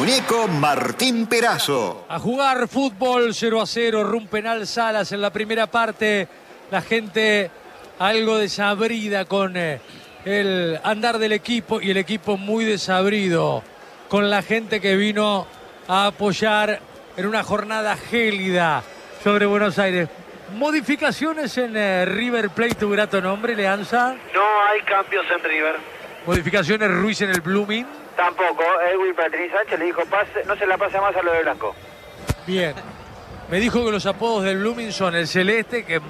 muñeco Martín Perazo. A jugar fútbol 0-0, rumbo penal Salas en la primera parte. La gente algo desabrida con el andar del equipo y el equipo muy desabrido con la gente que vino a apoyar en una jornada gélida sobre Buenos Aires. ¿Modificaciones en River Plate, tu grato nombre, Leanza? No hay cambios en River. ¿Modificaciones Ruiz en el Blooming? Tampoco. Edwin Patrick Sánchez le dijo, no se la pase más a lo de Blanco. Bien. Me dijo que los apodos del Blooming son el Celeste, que es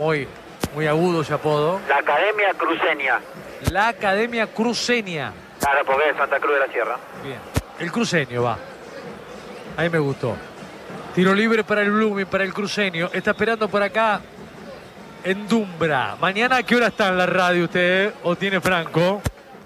muy agudo ese apodo. La Academia Cruceña. La Academia Cruceña. Claro, porque es Santa Cruz de la Sierra. Bien. El cruceño va. A mí me gustó. Tiro libre para el Blooming, para el cruceño. Está esperando por acá en Dumbra. ¿Mañana a qué hora está en la radio usted? ¿O tiene Franco?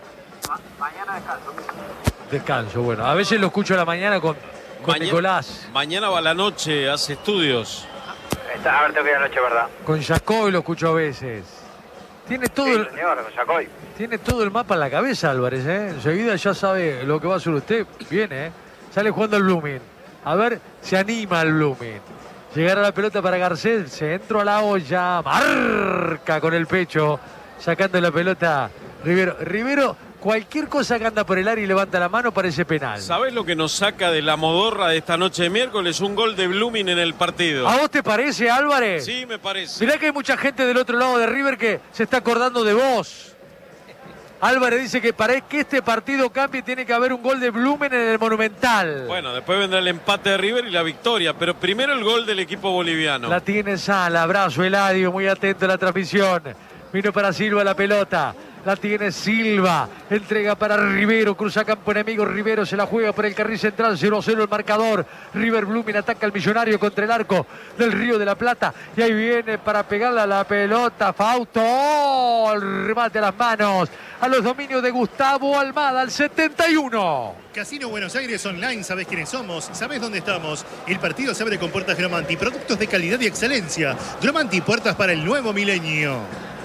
Mañana descanso. Descanso, bueno. A veces lo escucho a la mañana con Nicolás. Mañana va a la noche, hace estudios. A ver, tengo que ir a la noche, ¿verdad? Con Jacoy lo escucho a veces. Tiene todo, sí, señor, con Jacoy. Tiene todo el mapa en la cabeza, Álvarez, ¿eh? Enseguida ya sabe lo que va a hacer usted. Viene, ¿eh? Sale jugando el Blooming. A ver, se anima el Blooming. Llegar a la pelota para Garcés. Centro a la olla. Marca con el pecho. Sacando la pelota Rivero, cualquier cosa que anda por el área y levanta la mano parece penal. ¿Sabés lo que nos saca de la modorra de esta noche de miércoles? Un gol de Blooming en el partido. ¿A vos te parece, Álvarez? Sí, me parece. Mirá que hay mucha gente del otro lado de River que se está acordando de vos. Álvarez dice que para que este partido cambie tiene que haber un gol de Blooming en el Monumental. Bueno, después vendrá el empate de River y la victoria, pero primero el gol del equipo boliviano. La tiene Sala, abrazo Eladio, muy atento a la transmisión. Vino para Silva la pelota. La tiene Silva, entrega para Rivero, cruza campo enemigo, Rivero se la juega por el carril central, 0-0 el marcador. River Blooming ataca al Millonario contra el arco del Río de la Plata y ahí viene para pegarle a la pelota Fausto, el remate a las manos, a los dominios de Gustavo Almada, al 71. Casino Buenos Aires Online, ¿sabés quiénes somos? ¿Sabés dónde estamos? El partido se abre con puertas Gromanti, productos de calidad y excelencia. Gromanti, puertas para el nuevo milenio.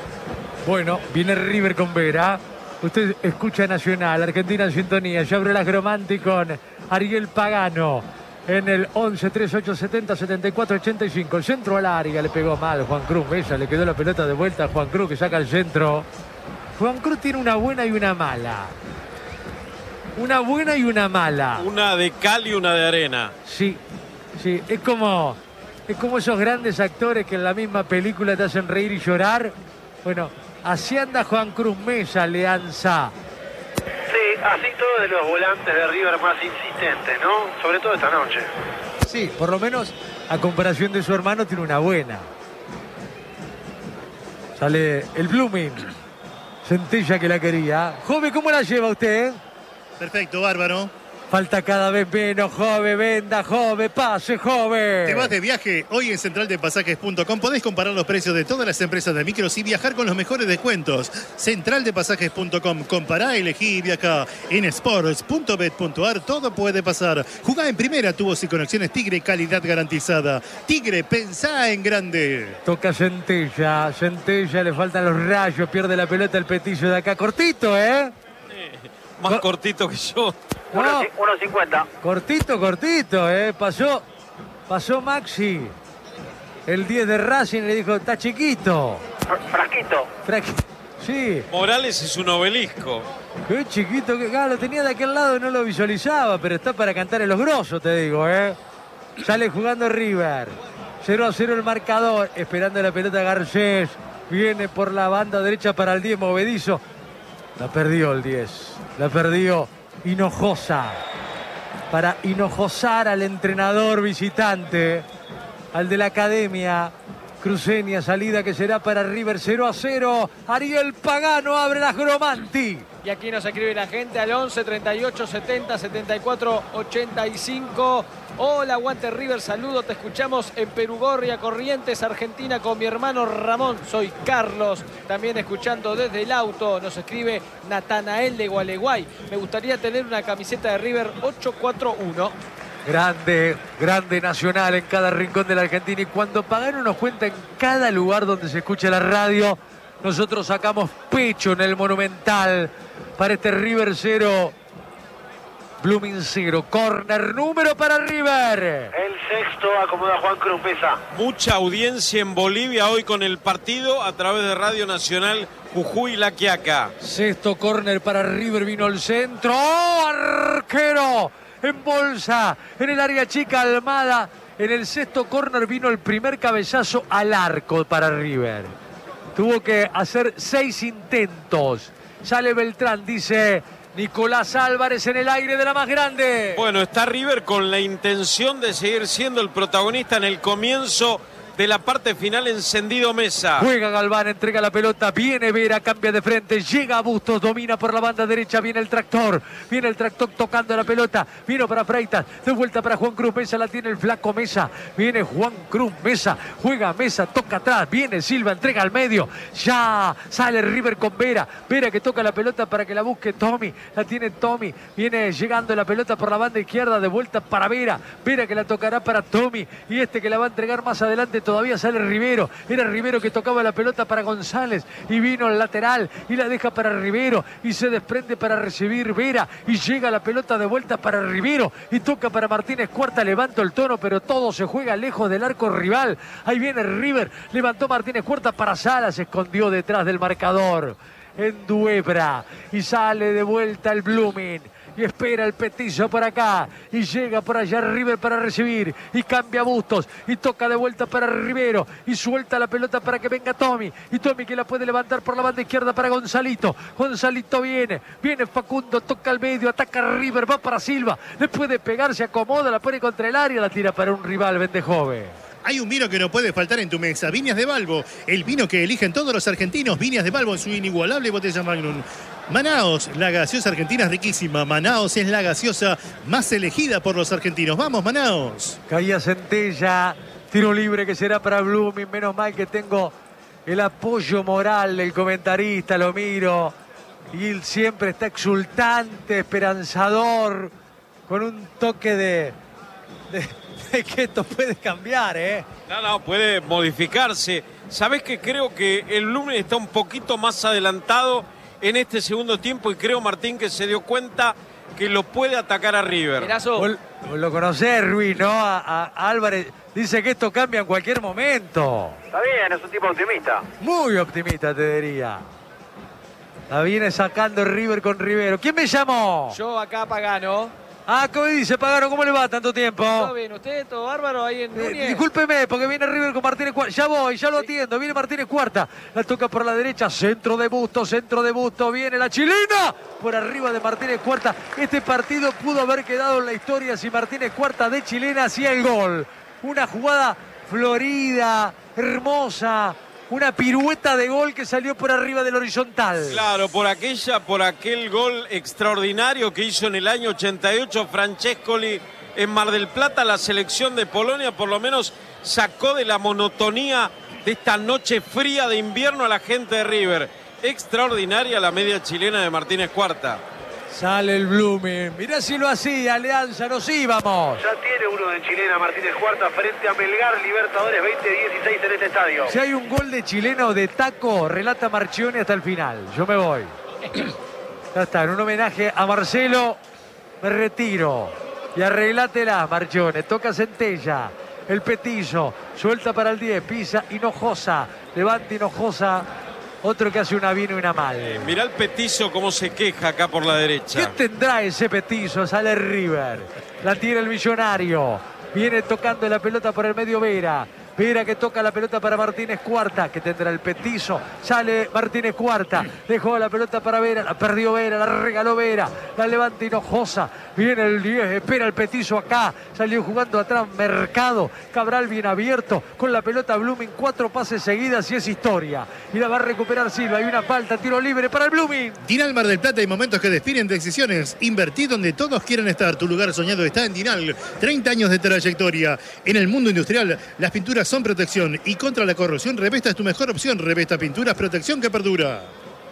Bueno, viene River con Vera. Usted escucha Nacional, Argentina en sintonía. Ya abre las Gromanti con Ariel Pagano en el 11 38 70 74 85. El centro al área, le pegó mal Juan Cruz. Ella le quedó la pelota de vuelta a Juan Cruz que saca el centro. Juan Cruz tiene una buena y una mala. Una buena y una mala. Una de cal y una de arena. Sí, es como esos grandes actores que en la misma película te hacen reír y llorar. Bueno, así anda Juan Cruz Mesa, Leanza. Sí, así todo de los volantes de River más insistentes, ¿no? Sobre todo esta noche. Sí, por lo menos a comparación de su hermano tiene una buena. Sale el Blooming. Centella que la quería. Jove, ¿cómo la lleva usted? Perfecto, bárbaro. Falta cada vez menos, Jove, venda, Jove, pase, Jove. ¿Te vas de viaje? Hoy en centraldepasajes.com podés comparar los precios de todas las empresas de micros y viajar con los mejores descuentos. Centraldepasajes.com, compará, elegí y viajá. En sports.bet.ar todo puede pasar. Jugá en primera, tubos y conexiones Tigre, calidad garantizada. Tigre, pensá en grande. Toca Centella, le faltan los rayos, pierde la pelota el petillo de acá. Cortito, ¿eh? Más cortito que yo. 1.50. Cortito, pasó Maxi, el 10 de Racing, le dijo, está chiquito. Frasquito. Sí. Morales es un obelisco. Qué chiquito, que lo tenía de aquel lado y no lo visualizaba, pero está para cantar en los grosos, te digo, Sale jugando River. 0-0 el marcador, esperando la pelota Garcés. Viene por la banda derecha para el 10 movedizo. La perdió el 10. La perdió Hinojosa. Para hinojosar al entrenador visitante, al de la Academia Cruceña, salida que será para River. 0-0. Ariel Pagano abre las Gromanti. Y aquí nos escribe la gente al 11 38 70 74 85. Hola, aguante River, saludo, te escuchamos en Perugorria, Corrientes, Argentina, con mi hermano Ramón. Soy Carlos, también escuchando desde el auto. Nos escribe Natanael de Gualeguay. Me gustaría tener una camiseta de River 841. Grande Nacional en cada rincón de la Argentina. Y cuando Pagano nos cuenta en cada lugar donde se escucha la radio, nosotros sacamos pecho en el Monumental para este River 0, Blooming 0. Corner número para River. El sexto acomoda Juan Cruz Mesa. Mucha audiencia en Bolivia hoy con el partido a través de Radio Nacional Jujuy La Quiaca. Sexto córner para River, vino el centro. ¡Oh, arquero! En bolsa, en el área chica Almada. En el sexto córner vino el primer cabezazo al arco para River. Tuvo que hacer 6 intentos. Sale Beltrán, dice Nicolás Álvarez en el aire de la más grande. Bueno, está River con la intención de seguir siendo el protagonista en el comienzo de la parte final. Encendido Mesa. Juega Galván, entrega la pelota, viene Vera, cambia de frente, llega Bustos, domina por la banda derecha, viene el tractor tocando la pelota, vino para Freitas, de vuelta para Juan Cruz Mesa, la tiene el flaco Mesa, viene Juan Cruz Mesa, juega Mesa, toca atrás, viene Silva, entrega al medio, ya sale River con Vera, Vera que toca la pelota para que la busque Tommy, la tiene Tommy, viene llegando la pelota por la banda izquierda, de vuelta para Vera, Vera que la tocará para Tommy, y este que la va a entregar más adelante. Todavía sale Rivero, era Rivero que tocaba la pelota para González y vino al lateral y la deja para Rivero y se desprende para recibir Vera y llega la pelota de vuelta para Rivero y toca para Martínez Cuarta, levantó el tono pero todo se juega lejos del arco rival. Ahí viene River, levantó Martínez Cuarta para Salas, se escondió detrás del marcador en Duebra y sale de vuelta el Blooming. Y espera el Petizo por acá. Y llega por allá River para recibir. Y cambia Bustos. Y toca de vuelta para Rivero. Y suelta la pelota para que venga Tommy. Y Tommy que la puede levantar por la banda izquierda para Gonzalito. Gonzalito viene. Viene Facundo. Toca al medio. Ataca River. Va para Silva. Le puede pegar. Se acomoda. La pone contra el área. La tira para un rival. Vendejove. Hay un vino que no puede faltar en tu mesa. Viñas de Balbo. El vino que eligen todos los argentinos. Viñas de Balbo en su inigualable botella Magnum. Manaos, la gaseosa argentina es riquísima. Manaos es la gaseosa más elegida por los argentinos. ¡Vamos, Manaos! Caía Centella, tiro libre que será para Blooming. Menos mal que tengo el apoyo moral del comentarista, lo miro. Y él siempre está exultante, esperanzador, con un toque de que esto puede cambiar, ¿eh? No, puede modificarse. ¿Sabés que creo que el Blooming está un poquito más adelantado en este segundo tiempo? Y creo, Martín, que se dio cuenta que lo puede atacar a River. Vos lo conocés, Ruiz, ¿no? A Álvarez. Dice que esto cambia en cualquier momento. Está bien, es un tipo optimista. Muy optimista, te diría. La viene sacando River con Rivero. ¿Quién me llamó? Yo acá, Pagano. Ah, ¿cómo dice Pagano? ¿Cómo le va tanto tiempo? ¿Todo bien? ¿Usted, todo bárbaro ahí en Núñez? Discúlpeme, porque viene River con Martínez Cuarta. Ya voy, ya lo atiendo. Viene Martínez Cuarta. La toca por la derecha. Centro de Busto. Viene la chilena. Por arriba de Martínez Cuarta. Este partido pudo haber quedado en la historia si Martínez Cuarta de chilena hacía el gol. Una jugada florida, hermosa. Una pirueta de gol que salió por arriba del horizontal. Claro, por aquel gol extraordinario que hizo en el año 88 Francescoli en Mar del Plata. La selección de Polonia por lo menos sacó de la monotonía de esta noche fría de invierno a la gente de River. Extraordinaria la media chilena de Martínez Cuarta. Sale el Blooming. Mirá si lo hacía Alianza, nos íbamos. Ya tiene uno de chilena Martínez Cuarta frente a Melgar, Libertadores 2016 en este estadio. Si hay un gol de chilena o de taco, relata Marchioni hasta el final. Yo me voy. Ya está, en un homenaje a Marcelo, me retiro. Y arreglátela, Marchioni. Toca Centella, el Petizo, suelta para el 10, pisa Hinojosa, levanta Hinojosa. Otro que hace una bien y una mal. Mirá el Petizo cómo se queja acá por la derecha. ¿Qué tendrá ese Petizo? Sale River. La tira el Millonario. Viene tocando la pelota por el medio Vera. Vera que toca la pelota para Martínez Cuarta, que tendrá el Petizo. Sale Martínez Cuarta. Dejó la pelota para Vera. La perdió Vera. La regaló Vera. La levanta Hinojosa. Viene el 10. Espera el Petizo acá. Salió jugando atrás Mercado. Cabral bien abierto. Con la pelota Blooming. 4 pases seguidas y es historia. Y la va a recuperar Silva. Hay una falta. Tiro libre para el Blooming. Dinal Mar del Plata, hay momentos que definen decisiones. Invertí donde todos quieren estar. Tu lugar soñado está en Dinal. 30 años de trayectoria. En el mundo industrial, las pinturas son protección y contra la corrosión. Revesta es tu mejor opción. Revesta Pinturas, protección que perdura.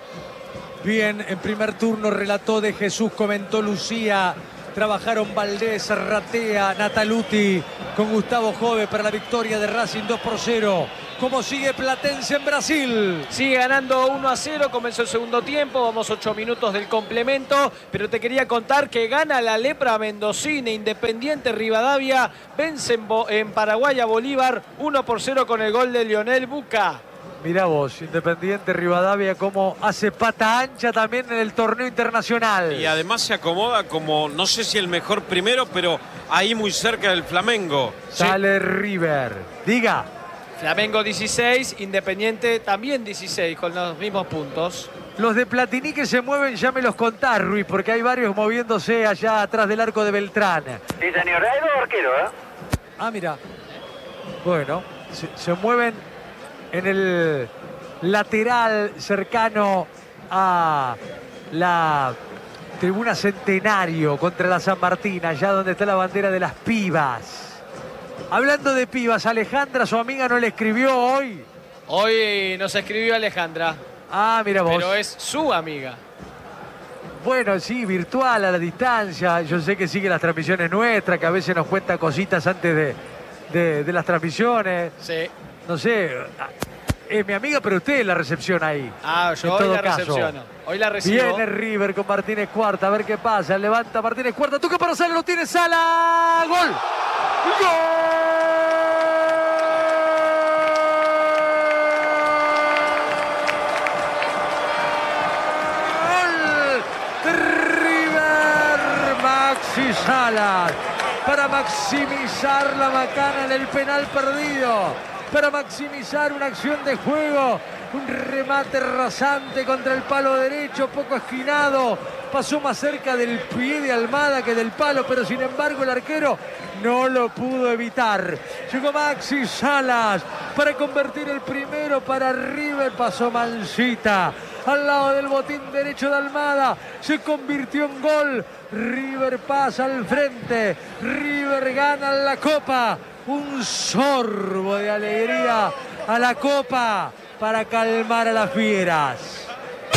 Bien, en primer turno relató De Jesús, comentó Lucía. Trabajaron Valdés, Ratea, Nataluti con Gustavo Jove para la victoria de Racing 2-0. cómo sigue Platense en Brasil. Sigue ganando 1-0, comenzó el segundo tiempo, vamos 8 minutos del complemento, pero te quería contar que gana la lepra mendocina, Independiente Rivadavia, vence en Paraguay a Bolívar 1-0 con el gol de Lionel Buca. Mirá vos, Independiente Rivadavia como hace pata ancha también en el torneo internacional. Y además se acomoda como, no sé si el mejor primero, pero ahí muy cerca del Flamengo. Sale River. Diga. Flamengo 16, Independiente también 16 con los mismos puntos. Los de Platini que se mueven, ya me los contás, Ruiz, porque hay varios moviéndose allá atrás del arco de Beltrán. Sí, señor. Hay dos arqueros, ¿eh? Ah, mira. Bueno, se mueven en el lateral cercano a la tribuna Centenario contra la San Martín, allá donde está la bandera de las pibas. Hablando de pibas, Alejandra, su amiga, no le escribió hoy. Hoy nos escribió Alejandra. Ah, mira vos. Pero es su amiga. Bueno, sí, virtual, a la distancia. Yo sé que sigue las transmisiones nuestras, que a veces nos cuenta cositas antes de las transmisiones. Sí. No sé, es mi amiga, pero usted es la recepción ahí. Ah, yo hoy la recepciono. Hoy la recibo. Viene River con Martínez Cuarta, a ver qué pasa. Levanta Martínez Cuarta, toca para Sala, lo tiene Sala. ¡Gol! ¡Gol! River, Maxi Salas, para maximizar la macana en el penal perdido, para maximizar una acción de juego, un remate rasante contra el palo derecho, poco esquinado, pasó más cerca del pie de Almada que del palo, pero sin embargo el arquero no lo pudo evitar. Llegó Maxi Salas para convertir el primero para River, pasó Mancita al lado del botín derecho de Almada, se convirtió en gol. River pasa al frente, River gana la Copa, un sorbo de alegría a la Copa para calmar a las fieras.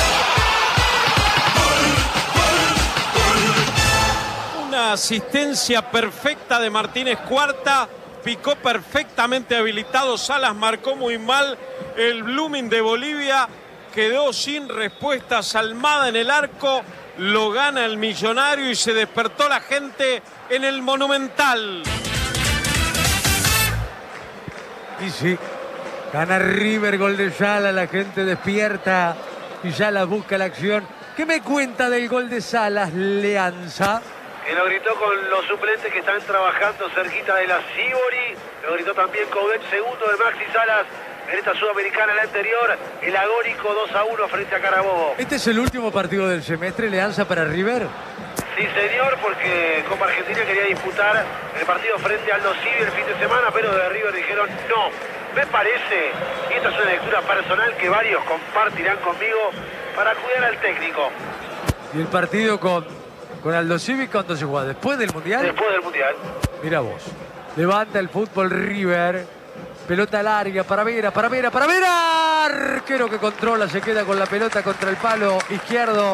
Una asistencia perfecta de Martínez Cuarta, picó perfectamente habilitado, Salas marcó muy mal, el Blooming de Bolivia quedó sin respuestas, Almada en el arco, lo gana el Millonario y se despertó la gente en el Monumental. Y sí, gana River, gol de Salas, la gente despierta y Salas busca la acción. ¿Qué me cuenta del gol de Salas, Leanza? Que lo gritó con los suplentes que están trabajando cerquita de la Sibori. Lo gritó también Coudet, segundo de Maxi Salas en esta Sudamericana, la anterior, el agónico 2-1 frente a Carabobo. ¿Este es el último partido del semestre, Leanza, para River? Sí, señor, porque Copa Argentina quería disputar el partido frente al Civi el fin de semana, pero de River dijeron no. Me parece, y esta es una lectura personal que varios compartirán conmigo, para cuidar al técnico. ¿Y el partido con Aldo Civi cuándo se juega? ¿Después del Mundial? Después del Mundial. Mira vos. Levanta el fútbol River. Pelota larga para Vera, para Vera, para Vera. Arquero que controla, se queda con la pelota contra el palo izquierdo.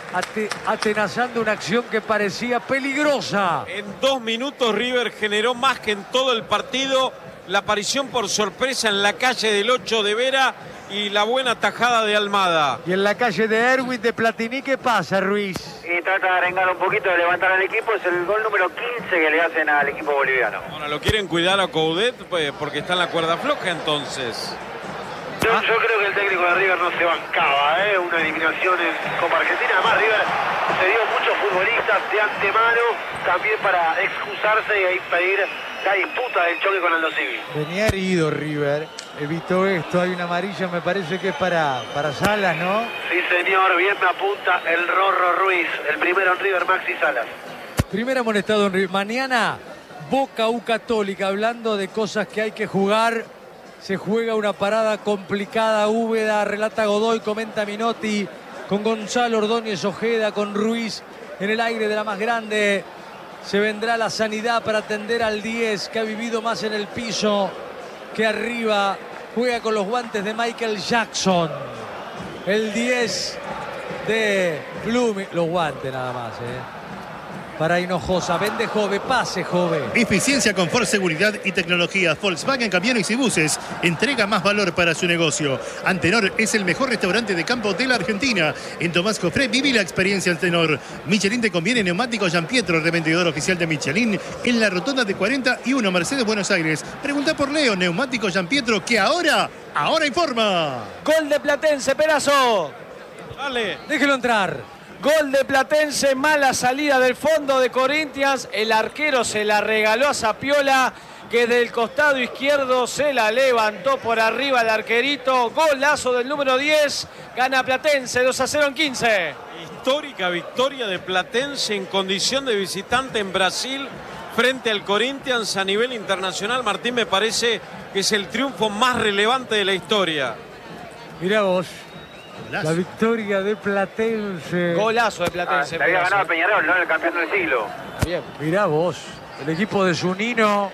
Atenazando una acción que parecía peligrosa. En 2 minutos River generó más que en todo el partido. La aparición por sorpresa en la calle del 8 de Vera y la buena tajada de Almada. Y en la calle de Erwin de Platini, ¿qué pasa, Ruiz? Y trata de arengar un poquito, de levantar al equipo. Es el gol número 15 que le hacen al equipo boliviano. Ahora lo quieren cuidar a Coudet porque está en la cuerda floja entonces. Yo creo que el técnico de River no se bancaba, una eliminación en Copa Argentina. Además River se dio muchos futbolistas de antemano también para excusarse e impedir la disputa del choque con Aldo Civi. Venía herido River, evitó esto, hay una amarilla, me parece que es para Salas, ¿no? Sí, señor, bien me apunta el Rorro Ruiz, el primero en River, Maxi Salas. Primer amonestado en River. Mañana, Boca U Católica, hablando de cosas que hay que jugar. Se juega una parada complicada, Úbeda, relata Godoy, comenta Minotti, con Gonzalo Ordóñez Ojeda, con Ruiz en el aire de la más grande. Se vendrá la sanidad para atender al 10, que ha vivido más en el piso que arriba. Juega con los guantes de Michael Jackson. El 10 de Blooming. Los guantes nada más, para Hinojosa. Vende Jove, pase Jove. Eficiencia, confort, seguridad y tecnología. Volkswagen Camiones y Buses entrega más valor para su negocio. Antenor es el mejor restaurante de campo de la Argentina. En Tomás Cofré viví la experiencia Antenor. Michelin te conviene neumáticos Gianpietro, revendedor oficial de Michelin en la rotonda de 41 Mercedes, Buenos Aires. Pregunta por Leo, neumáticos Gianpietro, que ahora informa. Gol de Platense, Perazo. Dale. Déjelo entrar. Gol de Platense, mala salida del fondo de Corinthians. El arquero se la regaló a Zapiola, que del costado izquierdo se la levantó por arriba el arquerito. Golazo del número 10. Gana Platense 2-0 en 15. Histórica victoria de Platense en condición de visitante en Brasil frente al Corinthians a nivel internacional. Martín, me parece que es el triunfo más relevante de la historia. Mirá vos. Golazo. La victoria de Platense. Golazo de Platense. Le había Perazo. ganado a Peñarol, ¿no? El campeón del siglo. Bien. Mirá vos. El equipo de Zunino.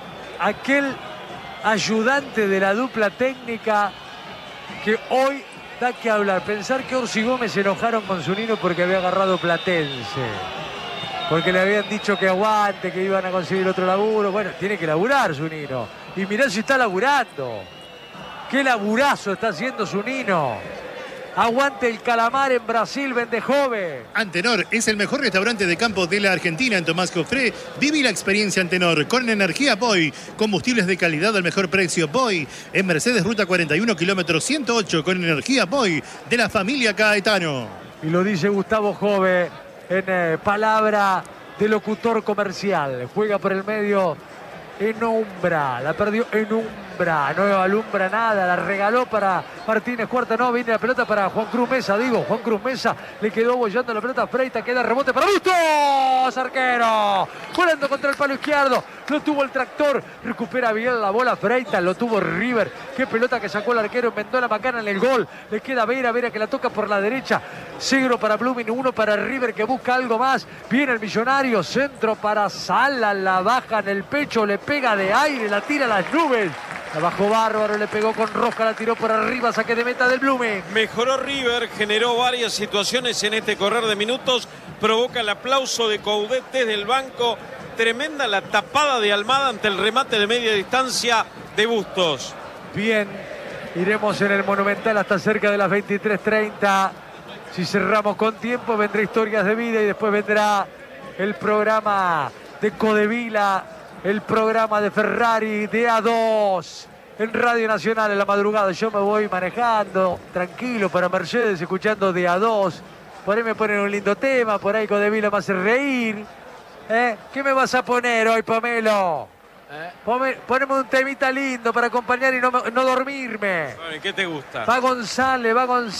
Aquel ayudante de la dupla técnica que hoy da que hablar. Pensar que Orsi Gómez se enojaron con Zunino porque había agarrado Platense. Porque le habían dicho que aguante, que iban a conseguir otro laburo. Bueno, tiene que laburar Zunino. Y mirá si está laburando. Qué laburazo está haciendo Zunino. Aguante el calamar en Brasil, vende Jove. Antenor es el mejor restaurante de campo de la Argentina en Tomás Cofré. Viví la experiencia Antenor con energía Boy. Combustibles de calidad al mejor precio Boy. En Mercedes, ruta 41, kilómetro 108, con energía Boy de la familia Caetano. Y lo dice Gustavo Jove en palabra de locutor comercial. Juega por el medio Enumbra. La perdió Enumbra. No alumbra nada. La regaló para Martínez Cuarta. No, viene la pelota para Juan Cruz Mesa. Juan Cruz Mesa le quedó bollando la pelota a Freita. Queda rebote para Bustos. Arquero. Volando contra el palo izquierdo. Lo tuvo el tractor. Recupera bien la bola Freita. Lo tuvo River. Qué pelota que sacó el arquero. Inventó la macana en el gol. Le queda Vera que la toca por la derecha. 0 para Blooming, 1 para River que busca algo más. Viene el Millonario. Centro para Sala. La baja en el pecho. Le pega de aire. La tira a las nubes. La bajó bárbaro. Le pegó con Roja. La tiró por arriba. Saque de meta del Blooming. Mejoró River, generó varias situaciones en este correr de minutos. Provoca el aplauso de Coudet desde el banco. Tremenda la tapada de Almada ante el remate de media distancia de Bustos. Bien, iremos en el Monumental hasta cerca de las 23:30. Si cerramos con tiempo, vendrá Historias de Vida y después vendrá el programa de Codevila, el programa de Ferrari de A2 en Radio Nacional en la madrugada. Yo me voy manejando tranquilo para Mercedes, escuchando de A2. Por ahí me ponen un lindo tema, por ahí Codevila me hace reír. ¿Qué me vas a poner hoy, Pomelo? Poneme un temita lindo para acompañar y no dormirme. Bueno, ¿qué te gusta? Va González,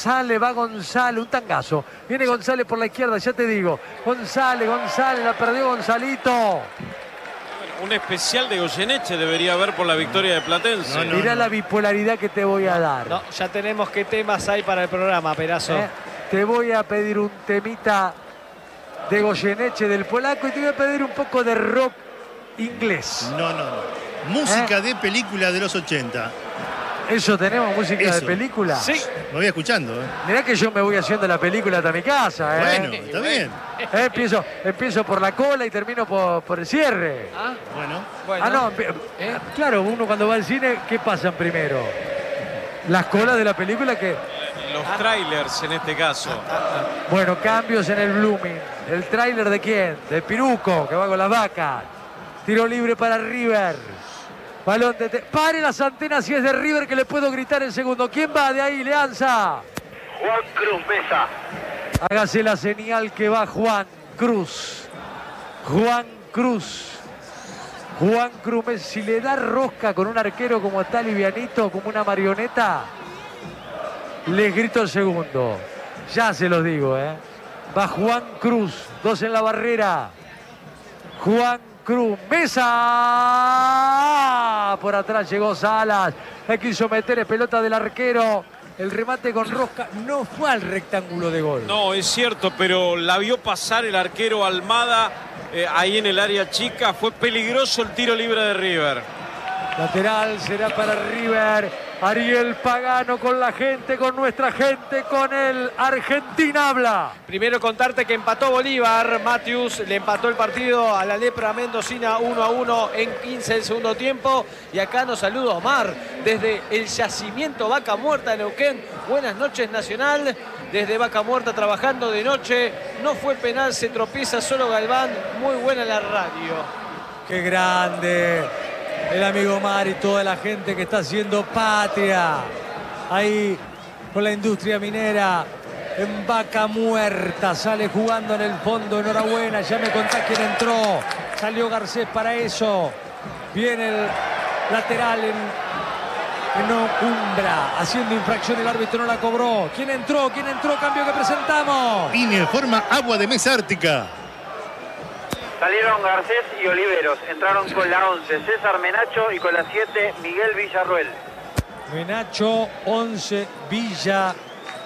un tangazo. Viene González por la izquierda, ya te digo. González, la perdió Gonzalito. Un especial de Goyeneche debería haber por la victoria de Platense. Mirá la bipolaridad que te voy a dar. No, ya tenemos qué temas hay para el programa, Perazo. Te voy a pedir un temita de Goyeneche, del polaco, y te voy a pedir un poco de rock inglés. No. Música de película de los 80. ¿Eso tenemos, música Eso. de película? Sí. Me voy escuchando. Mirá que yo me voy haciendo la película hasta mi casa. Bueno, está bien. Empiezo por la cola y termino por el cierre. Bueno. Claro, uno cuando va al cine, ¿qué pasan primero? Las colas de la película que... Los trailers en este caso. Bueno, cambios en el Blooming. ¿El tráiler de quién? De Piruco, que va con las vacas. Tiro libre para River. Balón de... Pare las antenas si es de River, que le puedo gritar en segundo. ¿Quién va de ahí, Leanza? Juan Cruz Mesa. Hágase la señal que va Juan Cruz. Juan Cruz, si le da rosca con un arquero como está livianito, como una marioneta, les grito el segundo. Ya se los digo, Va Juan Cruz, 2 en la barrera. Juan Cruz, Mesa. Por atrás llegó Salas. Le quiso meter en pelota del arquero. El remate con rosca no fue al rectángulo de gol. No, es cierto, pero la vio pasar el arquero Almada ahí en el área chica. Fue peligroso el tiro libre de River. Lateral será para River. Ariel Pagano con la gente, con nuestra gente, con el Argentina habla. Primero contarte que empató Bolívar. Matthews le empató el partido a la Lepra mendocina 1-1 en 15 del segundo tiempo. Y acá nos saluda Omar desde el yacimiento Vaca Muerta de Neuquén. Buenas noches, Nacional. Desde Vaca Muerta trabajando de noche. No fue penal, se tropieza solo Galván. Muy buena la radio. Qué grande el amigo Omar y toda la gente que está haciendo patria ahí con la industria minera en Vaca Muerta. Sale jugando en el fondo, enhorabuena. Ya me contás quién entró. Salió Garcés para eso. Viene el lateral en Ocumbra, haciendo infracción, el árbitro no la cobró. ¿Quién entró? Cambio que presentamos. INE forma Agua de Mesa Ártica. Salieron Garcés y Oliveros. Entraron con la 11 César Menacho y con la 7 Miguel Villarruel. Menacho, 11, Villa.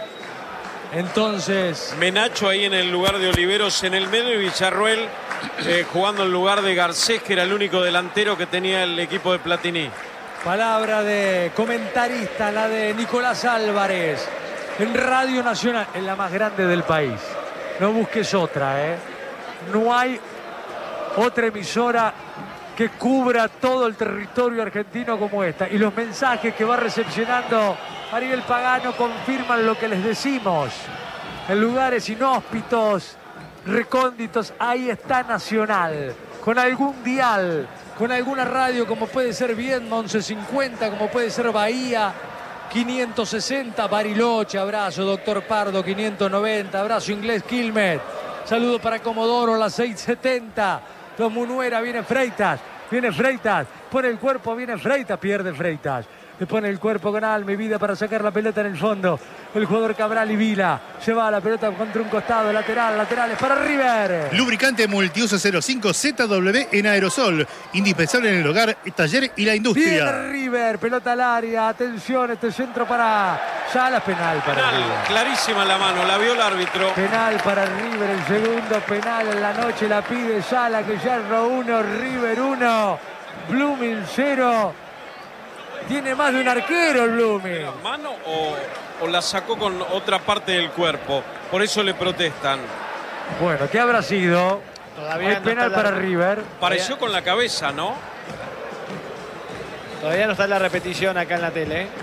Entonces, Menacho ahí en el lugar de Oliveros en el medio y Villarruel jugando en lugar de Garcés, que era el único delantero que tenía el equipo de Platini. palabra de comentarista, la de Nicolás Álvarez en Radio Nacional, en la más grande del país. No busques otra, ¿eh? No hay otra emisora que cubra todo el territorio argentino como esta. Y los mensajes que va recepcionando Ariel Pagano confirman lo que les decimos. En lugares inhóspitos, recónditos, ahí está Nacional. Con algún dial, con alguna radio como puede ser Viedma 1150, como puede ser Bahía 560, Bariloche, abrazo, Doctor Pardo 590, abrazo Inglés Quilmes. Saludo para Comodoro, las 670. Los Munuera, viene Freitas, pone el cuerpo, viene Freitas, pierde Freitas. Le pone el cuerpo con alma y vida para sacar la pelota en el fondo. El jugador Cabral y Vila lleva la pelota contra un costado, laterales para River. Lubricante multiuso 05 ZW en aerosol. Indispensable en el hogar, taller y la industria. Viene River, pelota al área. Atención, este centro para Salas, penal para River. Clarísima la mano, la vio el árbitro. Penal para River, el segundo penal en la noche la pide Sala, que ya erró 1, River 1, Blooming 0. Tiene más de un arquero el Blooming. ¿Mano o la sacó con otra parte del cuerpo? Por eso le protestan. Bueno, ¿qué habrá sido? Todavía Hay no penal está para River. Pareció con la cabeza, ¿no? Todavía no está en la repetición acá en la tele, ¿eh?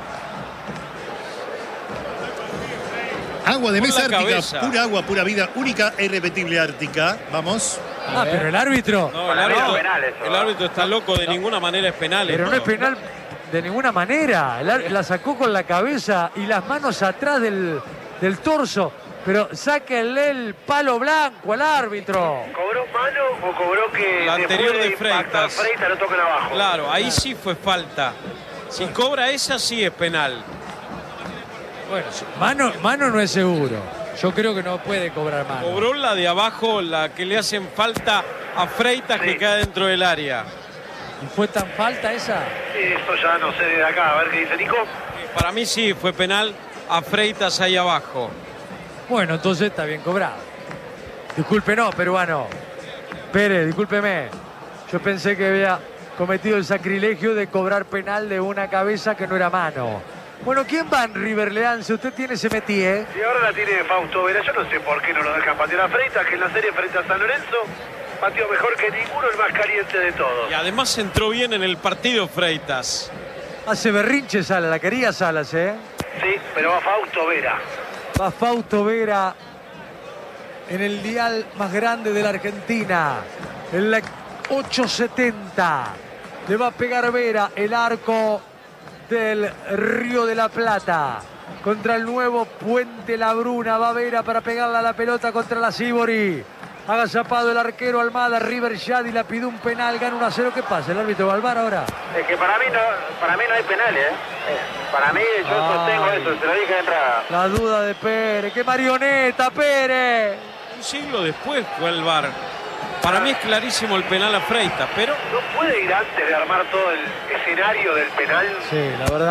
Agua de Con Mesa la Ártica, cabeza. pura agua, pura vida, única e irrepetible Ártica. Vamos. Ah, pero el árbitro. No, Para mí no es penal eso, el árbitro está loco, de ninguna manera es penal. Pero no es esto. penal de ninguna manera. La sacó con la cabeza y las manos atrás del torso. Pero sáquenle el palo blanco al árbitro. ¿Cobró mano o cobró que La anterior después de impactar Freitas. Freitas lo tocan abajo? Claro, ahí sí fue falta. Si cobra esa, sí es penal. Bueno, mano no es seguro. Yo creo que no puede cobrar mano. Cobró la de abajo, la que le hacen falta a Freitas, que queda dentro del área. ¿Y fue tan falta esa? Esto ya no sé de acá, a ver qué dice Nico. Para mí sí fue penal a Freitas ahí abajo. Bueno, entonces está bien cobrado. Disculpe, no, peruano. Pérez, discúlpeme. Yo pensé que había cometido el sacrilegio de cobrar penal de una cabeza que no era mano. Bueno, ¿quién va en River Leance? Usted tiene ese métier, ¿eh? Y ahora la tiene Fausto Vera. Yo no sé por qué no lo dejan patear a Freitas, que en la serie frente a San Lorenzo pateó mejor que ninguno, el más caliente de todos. Y además entró bien en el partido Freitas. Hace berrinche Salas, la quería Salas, ¿eh? Sí, pero va Fausto Vera. Va Fausto Vera en el dial más grande de la Argentina. En la 870. Le va a pegar Vera, el arco del Río de la Plata. Contra el nuevo Puente La Bruna. Va Vera para pegarle a la pelota contra la Sibori. Agazapado el arquero Almada. River Yadi la pidió un penal. Gana 1-0. ¿Qué pasa? ¿El árbitro va al VAR ahora? Es que para mí no hay penales, ¿eh? Para mí yo sostengo eso, se lo dije de entrada. La duda de Pérez. ¡Qué marioneta, Pérez! Un siglo después fue el VAR. Para mí es clarísimo el penal a Freitas, pero ¿No puede ir antes de armar todo el escenario del penal? Sí,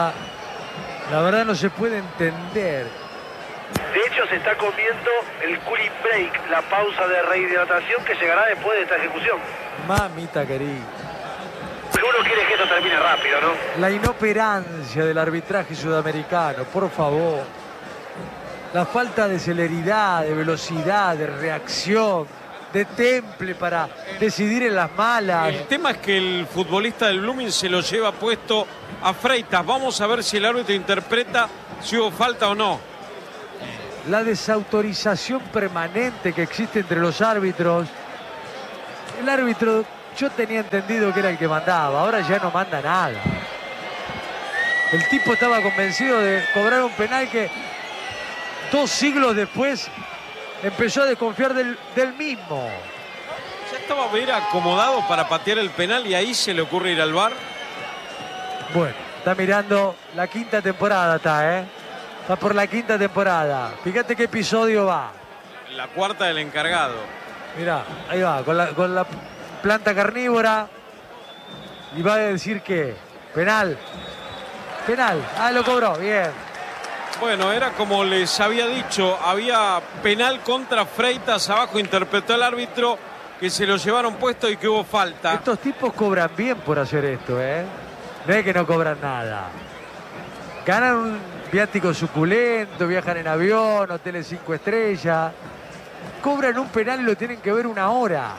la verdad no se puede entender. De hecho, se está comiendo el cooling break, la pausa de rehidratación que llegará después de esta ejecución. Mamita querida. Pero uno quiere que esto termine rápido, ¿no? La inoperancia del arbitraje sudamericano, por favor. La falta de celeridad, de velocidad, de reacción, de temple para decidir en las malas. El tema es que el futbolista del Blooming se lo lleva puesto a Freitas. Vamos a ver si el árbitro interpreta si hubo falta o no. La desautorización permanente que existe entre los árbitros. El árbitro, yo tenía entendido que era el que mandaba, ahora ya no manda nada. El tipo estaba convencido de cobrar un penal que 2 siglos después empezó a desconfiar del mismo. Ya estaba Vera acomodado para patear el penal y ahí se le ocurre ir al VAR. Bueno, está mirando la 5ª temporada, está por la 5ª temporada. Fíjate qué episodio va. La 4ª del encargado. Mirá, ahí va, con la planta carnívora. Y va a decir que penal. Penal. Ah, lo cobró, bien. Bueno, era como les había dicho, había penal contra Freitas, abajo interpretó el árbitro que se lo llevaron puesto y que hubo falta. Estos tipos cobran bien por hacer esto, No es que no cobran nada. Ganan un viático suculento, viajan en avión, hoteles 5 estrellas. Cobran un penal y lo tienen que ver 1 hora.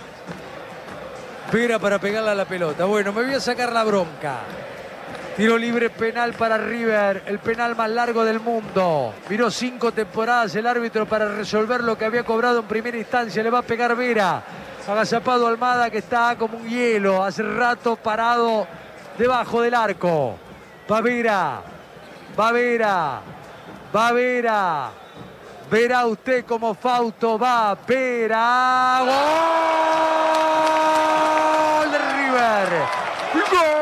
Vera para pegarle a la pelota. Bueno, me voy a sacar la bronca. Tiro libre penal para River, el penal más largo del mundo. Miró 5 temporadas el árbitro para resolver lo que había cobrado en primera instancia. Le va a pegar Vera. Agazapado Almada, que está como un hielo. Hace rato parado debajo del arco. Va Vera. Va Vera. Va Vera. Verá usted como Fausto va. Vera. ¡Gol de River! ¡Gol!